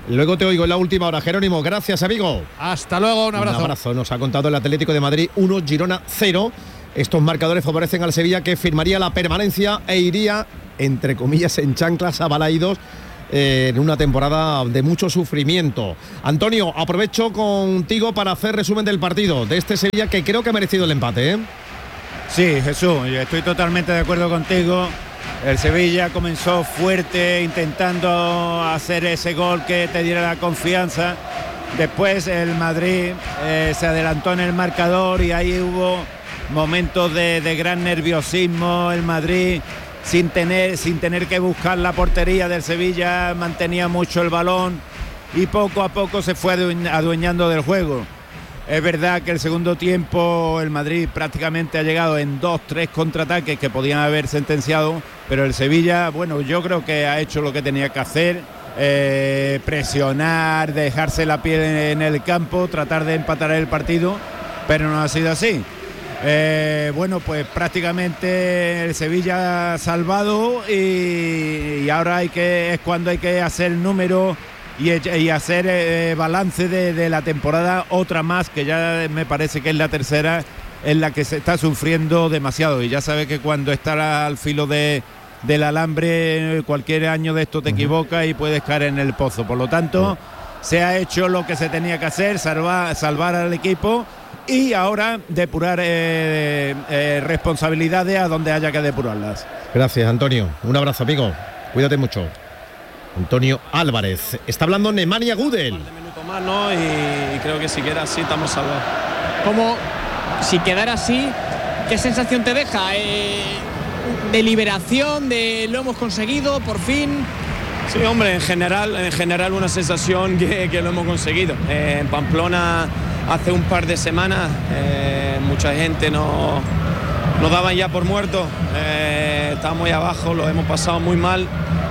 Luego te oigo en la última hora, Jerónimo. Gracias, amigo. Hasta luego, un abrazo. Un abrazo. Nos ha contado el Atlético de Madrid uno, Girona cero. Estos marcadores favorecen al Sevilla, que firmaría la permanencia e iría, entre comillas, en chanclas a Balaidos, eh, en una temporada de mucho sufrimiento. Antonio, aprovecho contigo para hacer resumen del partido de este Sevilla, que creo que ha merecido el empate, ¿eh? Sí, Jesús, yo estoy totalmente de acuerdo contigo. El Sevilla comenzó fuerte, intentando hacer ese gol que te diera la confianza. Después el Madrid eh, se adelantó en el marcador y ahí hubo momentos de, de gran nerviosismo. El Madrid, sin tener, sin tener que buscar la portería del Sevilla, mantenía mucho el balón y poco a poco se fue adueñando del juego. Es verdad que el segundo tiempo el Madrid prácticamente ha llegado en dos, tres contraataques que podían haber sentenciado, pero el Sevilla, bueno, yo creo que ha hecho lo que tenía que hacer, eh, presionar, dejarse la piel en el campo, tratar de empatar el partido, pero no ha sido así. Eh, bueno, pues prácticamente el Sevilla ha salvado y, y ahora hay que, es cuando hay que hacer número y, y hacer eh, balance de, de la temporada, otra más, que ya me parece que es la tercera en la que se está sufriendo demasiado. Y ya sabes que cuando estás al filo de, del alambre, cualquier año de esto te equivocas y puedes caer en el pozo. Por lo tanto, se ha hecho lo que se tenía que hacer, salvar, salvar al equipo y ahora depurar eh, eh, responsabilidades a donde haya que depurarlas. Gracias, Antonio. Un abrazo, amigo. Cuídate mucho. Antonio Álvarez. Está hablando Nemanja Gudel. Un minuto más, ¿no? Y, y creo que si queda así estamos salvados. Como si quedara así, ¿qué sensación te deja? Eh, de liberación, de lo hemos conseguido, por fin. Sí, hombre, en general, en general una sensación que, que lo hemos conseguido. Eh, en Pamplona hace un par de semanas eh, mucha gente nos, nos daban ya por muertos. Eh, estábamos ahí abajo, lo hemos pasado muy mal.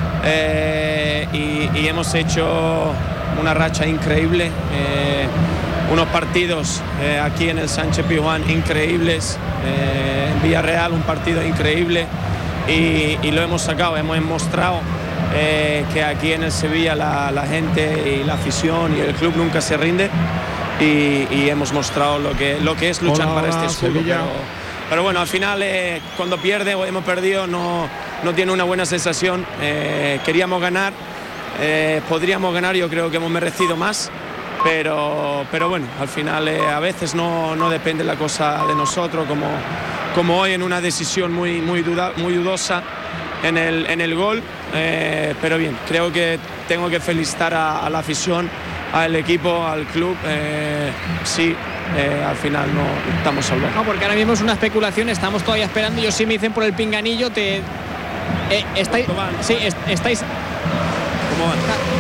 Eh, y, y hemos hecho una racha increíble, eh, unos partidos eh, aquí en el Sánchez Pizjuán increíbles, eh, en Villarreal un partido increíble y, y lo hemos sacado, hemos mostrado eh, que aquí en el Sevilla la, la gente y la afición y el club nunca se rinde y, y hemos mostrado lo que, lo que es luchar hola, para hola, este escudo. Sevilla. Pero, pero bueno, al final eh, cuando pierde o hemos perdido no, no tiene una buena sensación. Eh, queríamos ganar, eh, podríamos ganar, yo creo que hemos merecido más, pero, pero bueno, al final eh, a veces no, no depende la cosa de nosotros, como, como hoy en una decisión muy, muy, duda, muy dudosa en el, en el gol, eh, pero bien, creo que tengo que felicitar a, a la afición, al equipo, al club, eh, sí. Eh, al final no estamos salvados. No, porque ahora mismo es una especulación, estamos todavía esperando. Yo sí me dicen por el pinganillo, te eh, estáis, sí, est estáis. ¿Cómo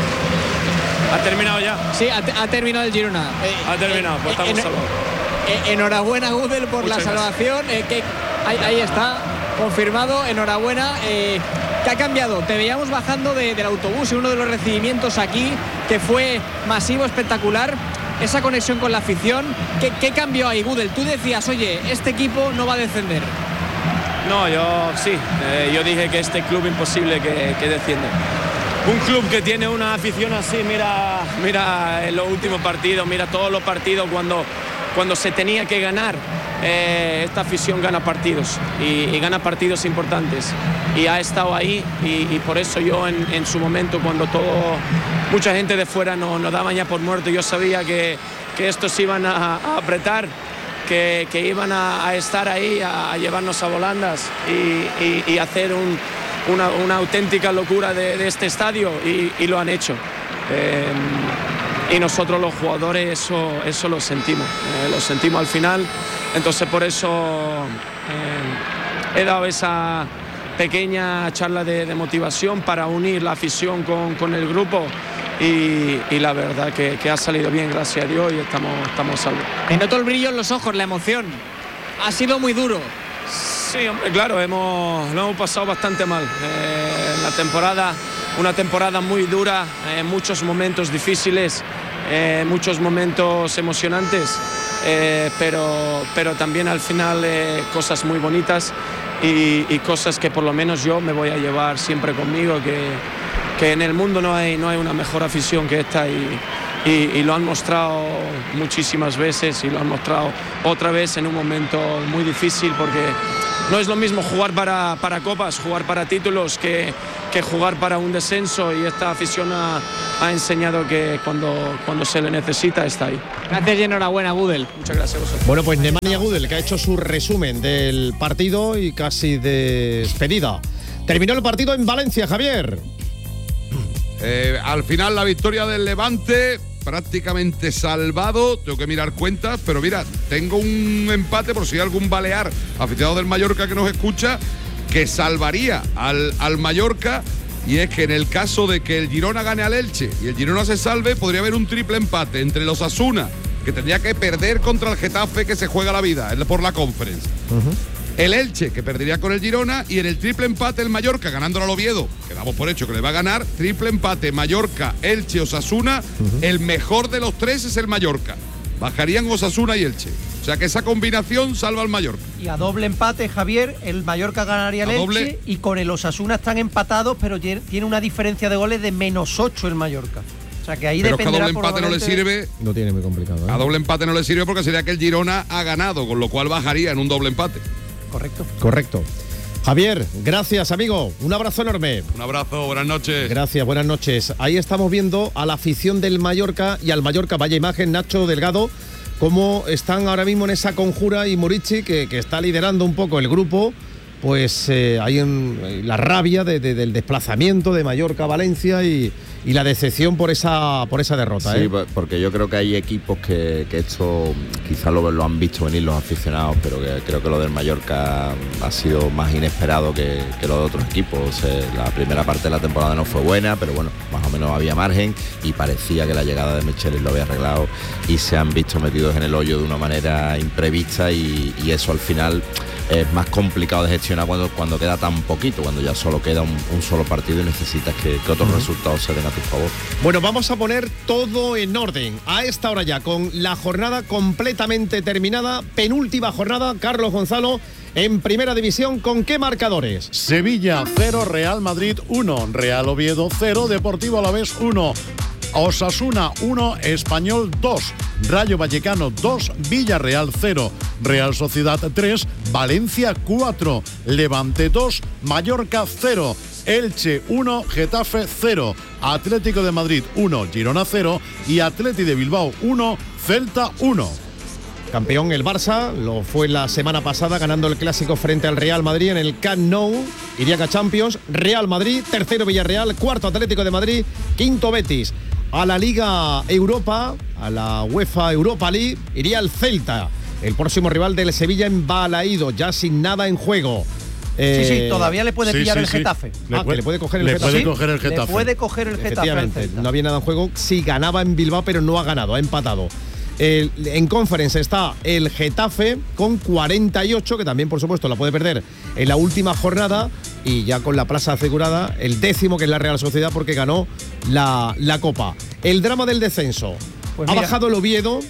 va? ¿Ha terminado ya? Sí, ha, ha terminado el Girona. Eh, ha terminado, pues estamos en, salvados. Eh, enhorabuena, Gudel, por Muchas la salvación. Eh, que ahí, ahí está, confirmado. Enhorabuena. Eh, ¿Qué ha cambiado? Te veíamos bajando de, del autobús en uno de los recibimientos aquí, que fue masivo, espectacular. Esa conexión con la afición, ¿qué, qué cambió ahí, Gudel? Tú decías, oye, este equipo no va a descender. No, yo sí, eh, yo dije que este club imposible que, que desciende. Un club que tiene una afición así, mira, mira en los últimos partidos, mira todos los partidos cuando, cuando se tenía que ganar. Eh, esta afición gana partidos y, y gana partidos importantes y ha estado ahí y, y por eso yo en, en su momento cuando todo mucha gente de fuera nos, nos daban ya por muerto, yo sabía que, que estos iban a, a apretar, que, que iban a, a estar ahí, a, a llevarnos a volandas y, y, y hacer un, una, una auténtica locura de, de este estadio y, y lo han hecho. Eh, y nosotros los jugadores eso, eso lo sentimos, eh, lo sentimos al final, entonces por eso eh, he dado esa pequeña charla de, de motivación para unir la afición con, con el grupo y, y la verdad que, que ha salido bien, gracias a Dios, y estamos, estamos salvos. Te noto el brillo en los ojos, la emoción, ha sido muy duro. Sí, hombre, claro, hemos, lo hemos pasado bastante mal, eh, la temporada... Una temporada muy dura, eh, muchos momentos difíciles, eh, muchos momentos emocionantes, eh, pero, pero también al final eh, cosas muy bonitas y, y cosas que por lo menos yo me voy a llevar siempre conmigo, que, que en el mundo no hay, no hay una mejor afición que esta y, y, y lo han mostrado muchísimas veces y lo han mostrado otra vez en un momento muy difícil, porque no es lo mismo jugar para, para copas, jugar para títulos que, que jugar para un descenso, y esta afición ha, ha enseñado que cuando, cuando se le necesita está ahí. Gracias y enhorabuena, Gudel. Muchas gracias a vosotros. Bueno, pues Nemanja Gudel, que ha hecho su resumen del partido y casi de despedida. Terminó el partido en Valencia, Javier. Eh, al final la victoria del Levante, prácticamente salvado. Tengo que mirar cuentas, pero mira, tengo un empate por si hay algún balear aficionado del Mallorca que nos escucha, que salvaría al, al Mallorca. Y es que en el caso de que el Girona gane al Elche y el Girona se salve, podría haber un triple empate entre los Osasuna, que tendría que perder contra el Getafe, que se juega la vida por la Conference. Uh-huh. El Elche, que perdería con el Girona, y en el triple empate el Mallorca, ganándolo al Oviedo, que damos por hecho que le va a ganar. Triple empate Mallorca, Elche, Osasuna. Uh-huh. El mejor de los tres es el Mallorca. Bajarían Osasuna y Elche. O sea que esa combinación salva al Mallorca. Y a doble empate, Javier, el Mallorca ganaría el Elche, y con el Osasuna están empatados, pero tiene una diferencia de goles de menos ocho el Mallorca. O sea que ahí pero dependerá. Pero que a doble empate no le sirve. No tiene muy complicado, ¿eh? A doble empate no le sirve porque sería que el Girona ha ganado, con lo cual bajaría en un doble empate. Correcto. Correcto. Javier, gracias, amigo. Un abrazo enorme. Un abrazo, buenas noches. Gracias, buenas noches. Ahí estamos viendo a la afición del Mallorca y al Mallorca. Vaya imagen, Nacho Delgado, cómo están ahora mismo en esa conjura, y Murici, que, que está liderando un poco el grupo, pues eh, hay en, la rabia de, de, del desplazamiento de Mallorca a Valencia y, y la decepción por esa por esa derrota. Sí, ¿eh? Porque yo creo que hay equipos que, que esto quizá lo, lo han visto venir los aficionados, pero que creo que lo del Mallorca ha sido más inesperado que, que lo de otros equipos. O sea, la primera parte de la temporada no fue buena, pero bueno, más o menos había margen y parecía que la llegada de Michelis lo había arreglado, y se han visto metidos en el hoyo de una manera imprevista, y, y eso al final es más complicado de gestionar cuando, cuando queda tan poquito, cuando ya solo queda un, un solo partido y necesitas que, que otros uh-huh. resultados se den a tu favor. Bueno, vamos a poner todo en orden. A esta hora ya, con la jornada completamente terminada, penúltima jornada, Carlos Gonzalo, en Primera División, ¿con qué marcadores? Sevilla cero, Real Madrid uno, Real Oviedo cero, Deportivo Alavés uno, Osasuna uno, Español dos, Rayo Vallecano dos, Villarreal cero, Real Sociedad tres, Valencia cuatro, Levante dos, Mallorca cero, Elche uno, Getafe cero, Atlético de Madrid uno, Girona cero y Atleti de Bilbao uno, Celta uno. Campeón el Barça, lo fue la semana pasada ganando el clásico frente al Real Madrid en el Camp Nou. Irían a Champions, Real Madrid, tercero Villarreal, cuarto Atlético de Madrid, quinto Betis. A la Liga Europa, a la UEFA Europa League, iría el Celta, el próximo rival del Sevilla en Balaído, ya sin nada en juego. Eh, sí, sí, todavía le puede pillar sí, sí, el Getafe. Sí. Ah, puede, que le puede coger el le Getafe. Puede coger el Getafe. Le puede coger el Getafe. Efectivamente, no había nada en juego. Sí, ganaba en Bilbao, pero no ha ganado, ha empatado. El, en Conference está el Getafe con cuarenta y ocho, que también, por supuesto, la puede perder en la última jornada, y ya con la plaza asegurada, el décimo, que es la Real Sociedad, porque ganó la, la Copa. El drama del descenso. Pues ha mira, bajado el Oviedo,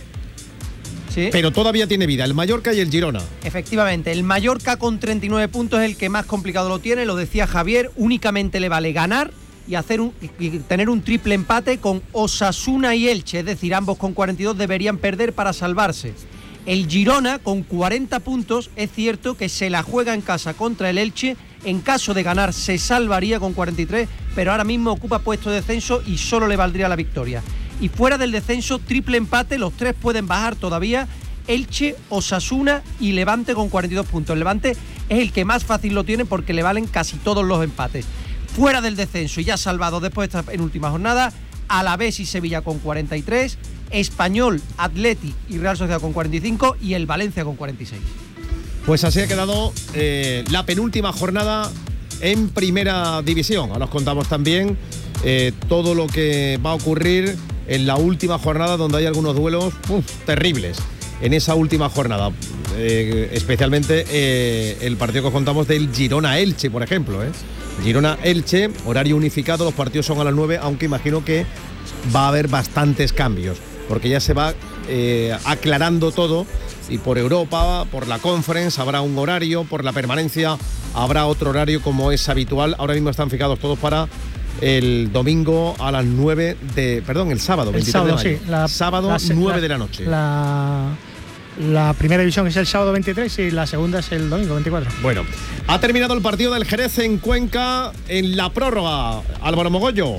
¿sí? Pero todavía tiene vida el Mallorca y el Girona. Efectivamente, el Mallorca con treinta y nueve puntos es el que más complicado lo tiene, lo decía Javier, únicamente le vale ganar y hacer un, y tener un triple empate con Osasuna y Elche, es decir, ambos con cuarenta y dos deberían perder para salvarse. El Girona con cuarenta puntos, es cierto que se la juega en casa contra el Elche, en caso de ganar se salvaría con cuarenta y tres, pero ahora mismo ocupa puesto de descenso y solo le valdría la victoria. Y fuera del descenso, triple empate, los tres pueden bajar todavía, Elche, Osasuna y Levante con cuarenta y dos puntos. El Levante es el que más fácil lo tiene porque le valen casi todos los empates. Fuera del descenso y ya salvado después de esta penúltima jornada, Alavés y Sevilla con cuarenta y tres, Español, Atleti y Real Sociedad con cuarenta y cinco y el Valencia con cuarenta y seis. Pues así ha quedado eh, la penúltima jornada en Primera División. Ahora os contamos también eh, todo lo que va a ocurrir en la última jornada, donde hay algunos duelos uf, terribles. En esa última jornada, eh, especialmente eh, el partido que os contamos del Girona-Elche, por ejemplo, ¿eh? Girona-Elche, horario unificado, los partidos son a las nueve, aunque imagino que va a haber bastantes cambios, porque ya se va eh, aclarando todo, y por Europa, por la Conference habrá un horario, por la permanencia habrá otro horario como es habitual. Ahora mismo están fijados todos para el domingo a las nueve de, perdón, el sábado, El veintitrés sábado, de mayo. sí. La, sábado la- nueve la- de la noche. La, la primera división es el sábado veintitrés y la segunda es el domingo veinticuatro. Bueno, ha terminado el partido del Jerez en Cuenca en la prórroga. Álvaro Mogollo.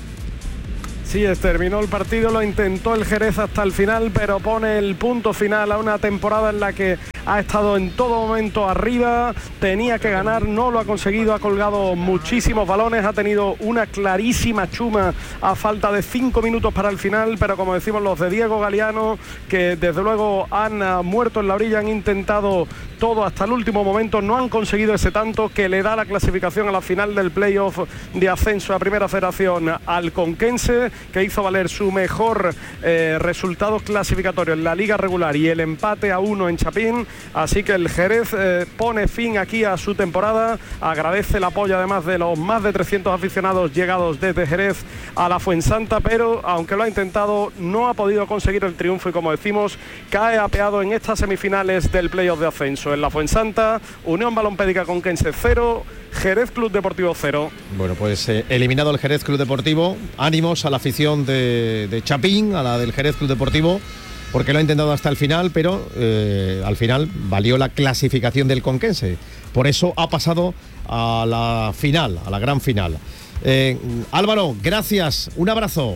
Sí, terminó el partido, lo intentó el Jerez hasta el final, pero pone el punto final a una temporada en la que ha estado en todo momento arriba, tenía que ganar, no lo ha conseguido, ha colgado muchísimos balones, ha tenido una clarísima chuma a falta de cinco minutos para el final, pero como decimos los de Diego Galeano, que desde luego han uh, muerto en la orilla, han intentado todo hasta el último momento, no han conseguido ese tanto que le da la clasificación a la final del playoff de ascenso a Primera Federación al Conquense, que hizo valer su mejor eh, resultado clasificatorio en la liga regular y el empate a uno en Chapín. Así que el Jerez eh, pone fin aquí a su temporada, agradece el apoyo además de los más de trescientos aficionados llegados desde Jerez a la Fuensanta, pero aunque lo ha intentado no ha podido conseguir el triunfo y, como decimos, cae apeado en estas semifinales del playoff de ascenso. En la Fuensanta, Unión Balompédica Conquense cero, Jerez Club Deportivo cero. Bueno, pues eh, eliminado el Jerez Club Deportivo, ánimos a la afición de, de Chapín, a la del Jerez Club Deportivo, porque lo ha intentado hasta el final, pero eh, al final valió la clasificación del Conquense. Por eso ha pasado a la final, a la gran final. Eh, Álvaro, gracias, un abrazo.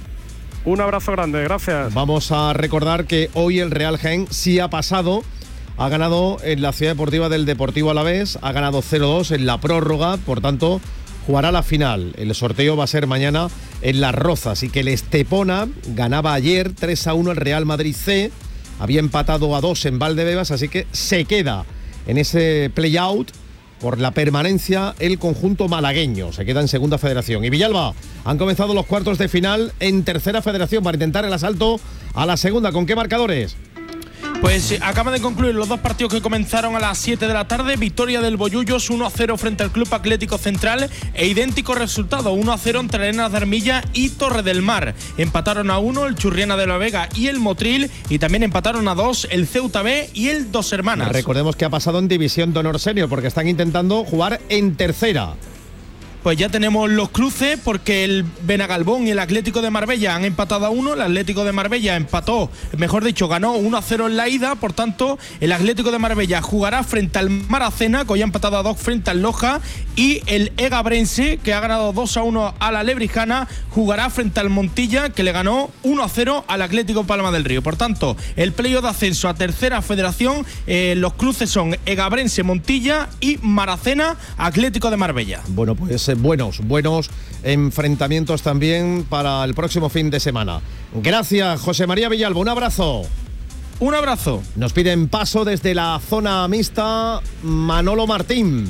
Un abrazo grande, gracias. Vamos a recordar que hoy el Real Jaén sí ha pasado. Ha ganado en la Ciudad Deportiva del Deportivo Alavés, ha ganado cero dos en la prórroga, por tanto jugará la final. El sorteo va a ser mañana en Las Rozas, y que el Estepona ganaba ayer tres a uno el Real Madrid C, había empatado a dos en Valdebebas, así que se queda en ese play-out por la permanencia el conjunto malagueño, se queda en Segunda Federación. Y Villalba, han comenzado los cuartos de final en Tercera Federación para intentar el asalto a la segunda. ¿Con qué marcadores? Pues eh, acaban de concluir los dos partidos que comenzaron a las siete de la tarde. Victoria del Bollullos uno a cero frente al Club Atlético Central e idéntico resultado uno a cero entre Arenas de Armilla y Torre del Mar. Empataron a uno el Churriana de la Vega y el Motril, y también empataron a dos el Ceuta B y el Dos Hermanas. Recordemos que ha pasado en División de Honor Senior porque están intentando jugar en tercera. Pues ya tenemos los cruces, porque el Benagalbón y el Atlético de Marbella han empatado a uno. El Atlético de Marbella empató, mejor dicho, ganó uno a cero en la ida. Por tanto, el Atlético de Marbella jugará frente al Maracena, que hoy ha empatado a dos frente al Loja. Y el Egabrense, que ha ganado dos a uno a la Lebrijana, jugará frente al Montilla, que le ganó uno a cero al Atlético Palma del Río. Por tanto, el playoff de ascenso a Tercera Federación, eh, los cruces son Egabrense, Montilla y Maracena, Atlético de Marbella. Bueno, pues buenos, buenos enfrentamientos también para el próximo fin de semana. Gracias, José María Villalba, un abrazo. Un abrazo. Nos piden paso desde la zona mixta Manolo Martín.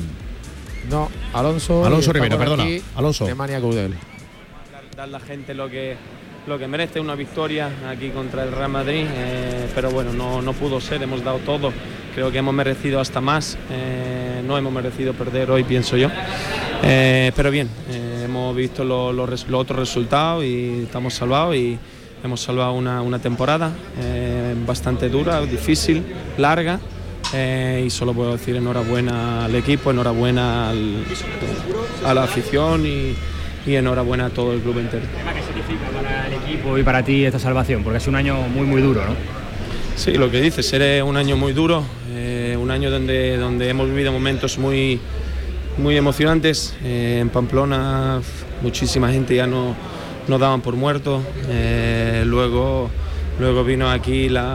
No, Alonso. Alonso Rivera, perdona. Alonso. Alemania Gudel. Dar a la gente lo que, lo que merece, una victoria aquí contra el Real Madrid, eh, pero bueno, no, no pudo ser, hemos dado todo. Creo que hemos merecido hasta más, eh, no hemos merecido perder hoy, pienso yo. Eh, pero bien, eh, hemos visto los lo, lo otros resultados y estamos salvados, y hemos salvado una, una temporada eh, bastante dura, difícil, larga, eh, y solo puedo decir enhorabuena al equipo, enhorabuena al, a la afición y, y enhorabuena a todo el club entero. ¿Qué significa para el equipo y para ti esta salvación? Porque ha sido un año muy muy duro, ¿no? Sí, lo que dices, era un año muy duro, eh, un año donde, donde hemos vivido momentos muy, muy emocionantes. Eh, en Pamplona muchísima gente ya no nos daban por muertos. Eh, luego, luego vino aquí la,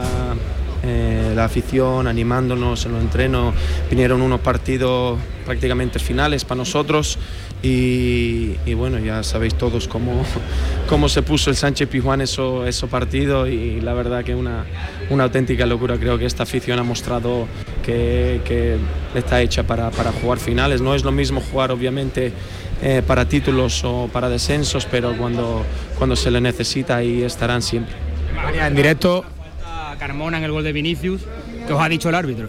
eh, la afición animándonos en los entrenos. Vinieron unos partidos prácticamente finales para nosotros. Y, y bueno, ya sabéis todos cómo, cómo se puso el Sánchez Pizjuán esos eso partidos, y la verdad que una, una auténtica locura. Creo que esta afición ha mostrado que, que está hecha para, para jugar finales. No es lo mismo jugar obviamente eh, para títulos o para descensos, pero cuando, cuando se le necesita ahí estarán siempre. En directo, Carmona en el gol de Vinicius, ¿qué os ha dicho el árbitro?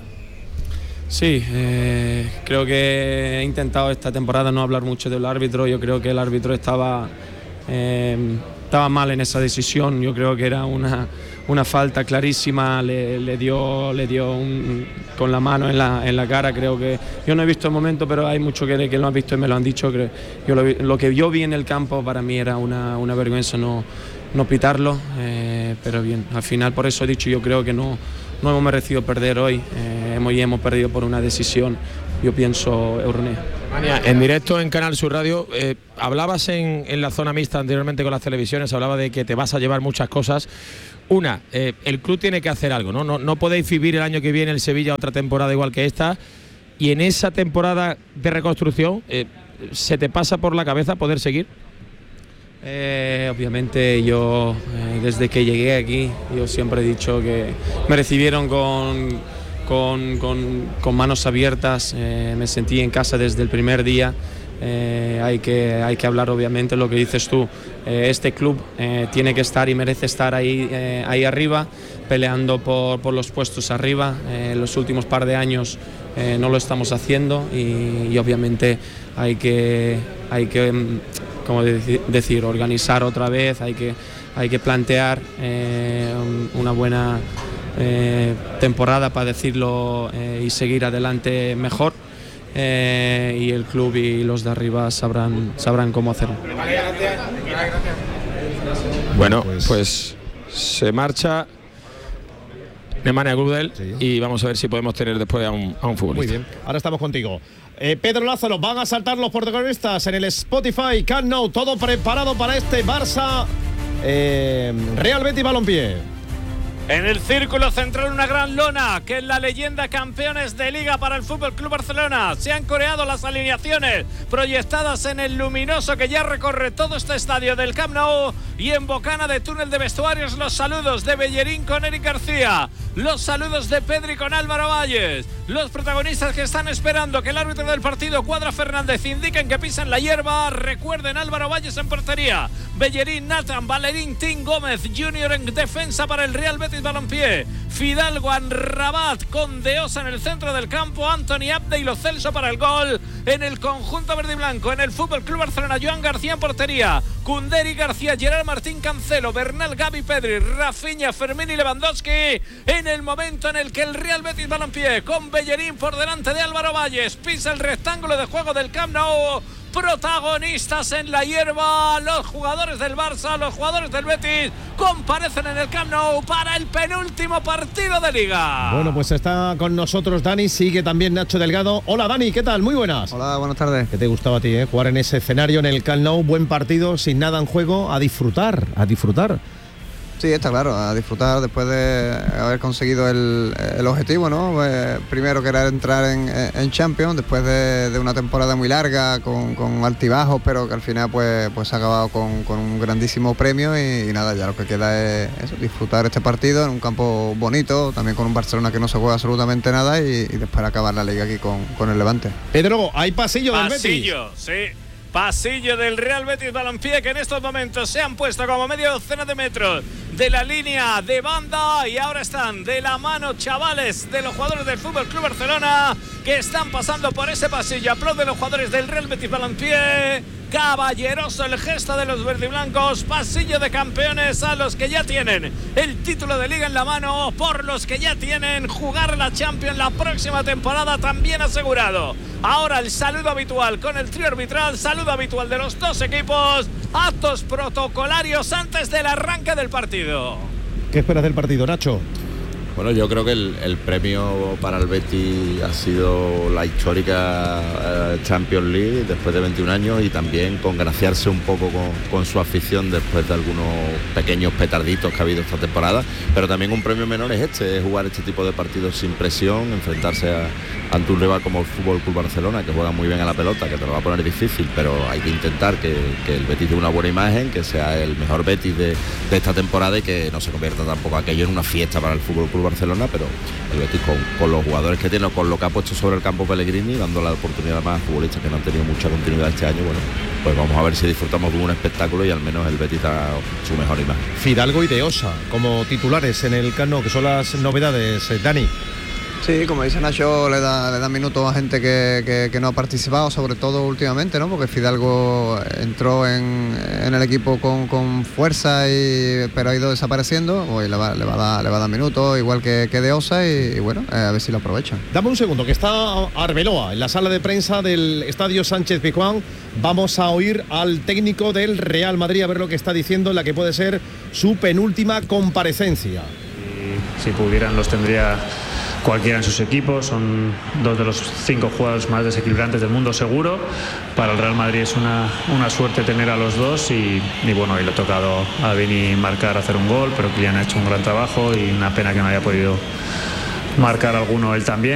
Sí, eh, creo que he intentado esta temporada no hablar mucho del árbitro. Yo creo que el árbitro estaba, eh, estaba mal en esa decisión. Yo creo que era una, una falta clarísima, le, le dio, le dio un, con la mano en la, en la cara. Creo que yo no he visto el momento, pero hay mucho que, que lo han visto y me lo han dicho. Creo, yo lo, lo que yo vi en el campo para mí era una, una vergüenza no, no pitarlo, eh, pero bien, al final por eso he dicho, yo creo que no, no hemos merecido perder hoy, eh, hemos, y hemos perdido por una decisión, yo pienso, errónea. En directo en Canal Sur Radio, eh, hablabas en, en la zona mixta anteriormente con las televisiones, hablaba de que te vas a llevar muchas cosas. Una, eh, el club tiene que hacer algo, ¿no? No, no podéis vivir el año que viene el Sevilla otra temporada igual que esta, y en esa temporada de reconstrucción, eh, ¿se te pasa por la cabeza poder seguir? Eh, obviamente yo, eh, desde que llegué aquí, yo siempre he dicho que me recibieron con... Con, con, con manos abiertas, eh, me sentí en casa desde el primer día. Eh, hay, que, hay que hablar obviamente lo que dices tú, eh, este club eh, tiene que estar y merece estar ahí, eh, ahí arriba, peleando por, por los puestos arriba. Eh, en los últimos par de años eh, no lo estamos haciendo y, y obviamente hay que, hay que como de, decir, organizar otra vez, hay que, hay que plantear eh, una buena Eh, temporada, para decirlo, eh, y seguir adelante mejor, eh, y el club y los de arriba sabrán, sabrán cómo hacerlo. Bueno, pues, pues se marcha Nemanja Gudel, sí. Y vamos a ver si podemos tener después a un, a un futbolista. Muy bien, ahora estamos contigo. Eh, Pedro Lázaro, van a saltar los protagonistas en el Spotify Camp Nou, todo preparado para este Barça eh, Real Betis Balompié. En el círculo central una gran lona, que es la leyenda campeones de Liga para el F C Barcelona. Se han coreado las alineaciones proyectadas en el luminoso que ya recorre todo este estadio del Camp Nou, y en bocana de túnel de vestuarios los saludos de Bellerín con Eric García, los saludos de Pedri con Álvaro Valles, los protagonistas que están esperando que el árbitro del partido, Cuadra Fernández, indiquen que pisan la hierba. Recuerden, Álvaro Valles en portería, Bellerín, Nathan, Valerín, Tim Gómez Junior en defensa para el Real Betis Balompié, Fidalgo, Anrabat con Deosa en el centro del campo, Anthony Abde y Lo Celso para el gol. En el conjunto verde y blanco, en el F C Barcelona, Joan García en portería, Kunderi, García, Gerard Martín, Cancelo, Bernal, Gavi, Pedri, Rafinha, Fermín y Lewandowski. En el momento en el que el Real Betis Balompié, con Bellerín por delante de Álvaro Valles, pisa el rectángulo de juego del Camp Nou. Protagonistas en la hierba, los jugadores del Barça, los jugadores del Betis comparecen en el Camp Nou para el penúltimo partido de Liga. Bueno, pues está con nosotros Dani, sigue también Nacho Delgado. Hola Dani, ¿qué tal? Muy buenas. Hola, buenas tardes. ¿Qué te gustaba a ti, eh? Jugar en ese escenario, en el Camp Nou, buen partido, sin nada en juego, a disfrutar, a disfrutar. Sí, está claro, a disfrutar después de haber conseguido el, el objetivo, ¿no? Eh, primero que era entrar en, en Champions, después de, de una temporada muy larga, con, con altibajos, pero que al final pues, pues se ha acabado con, con un grandísimo premio y, y nada, ya lo que queda es eso, disfrutar este partido en un campo bonito, también con un Barcelona que no se juega absolutamente nada y, y después acabar la Liga aquí con, con el Levante. Pedro, hay pasillo del Betis. Pasillo, sí. Pasillo del Real Betis Balompié, que en estos momentos se han puesto como media docena de metros de la línea de banda y ahora están de la mano, chavales, de los jugadores del F C Barcelona, que están pasando por ese pasillo. Aplauden los jugadores del Real Betis Balompié. Caballeroso el gesto de los verdiblancos. Pasillo de campeones a los que ya tienen el título de Liga en la mano, por los que ya tienen jugar la Champions la próxima temporada también asegurado. Ahora el saludo habitual con el trío arbitral, saludo habitual de los dos equipos, actos protocolarios antes del arranque del partido. ¿Qué esperas del partido, Nacho? Bueno, yo creo que el, el premio para el Betis ha sido la histórica eh, Champions League después de veintiún años, y también congraciarse un poco con, con su afición después de algunos pequeños petarditos que ha habido esta temporada. Pero también un premio menor es este, es jugar este tipo de partidos sin presión, enfrentarse a, ante un rival como el F C Barcelona, que juega muy bien a la pelota, que te lo va a poner difícil, pero hay que intentar que, que el Betis dé una buena imagen, que sea el mejor Betis de, de esta temporada y que no se convierta tampoco aquello en una fiesta para el F C Barcelona, pero el Betis con, con los jugadores que tiene, con lo que ha puesto sobre el campo Pellegrini, dando la oportunidad a más futbolistas que no han tenido mucha continuidad este año, bueno, pues vamos a ver si disfrutamos de un espectáculo y al menos el Betis da su mejor imagen. Fidalgo y Deosa como titulares en el Camp Nou, que son las novedades, eh, Dani. Sí, como dice Nacho, le da, le da minutos a gente que, que, que no ha participado, sobre todo últimamente, ¿no? Porque Fidalgo entró en, en el equipo con, con fuerza, y, pero ha ido desapareciendo. Hoy le va, le va, a, dar, le va a dar minutos, igual que, que de Osa, y, y bueno, eh, a ver si lo aprovechan. Dame un segundo, que está Arbeloa en la sala de prensa del Estadio Sánchez Pizjuán. Vamos a oír al técnico del Real Madrid a ver lo que está diciendo en la que puede ser su penúltima comparecencia. Y si pudieran los tendría cualquiera en sus equipos. Son dos de los cinco jugadores más desequilibrantes del mundo seguro. Para el Real Madrid es una, una suerte tener a los dos, y, y bueno, hoy le ha tocado a Vini marcar, hacer un gol, pero Kylian ha hecho un gran trabajo y una pena que no haya podido marcar alguno él también.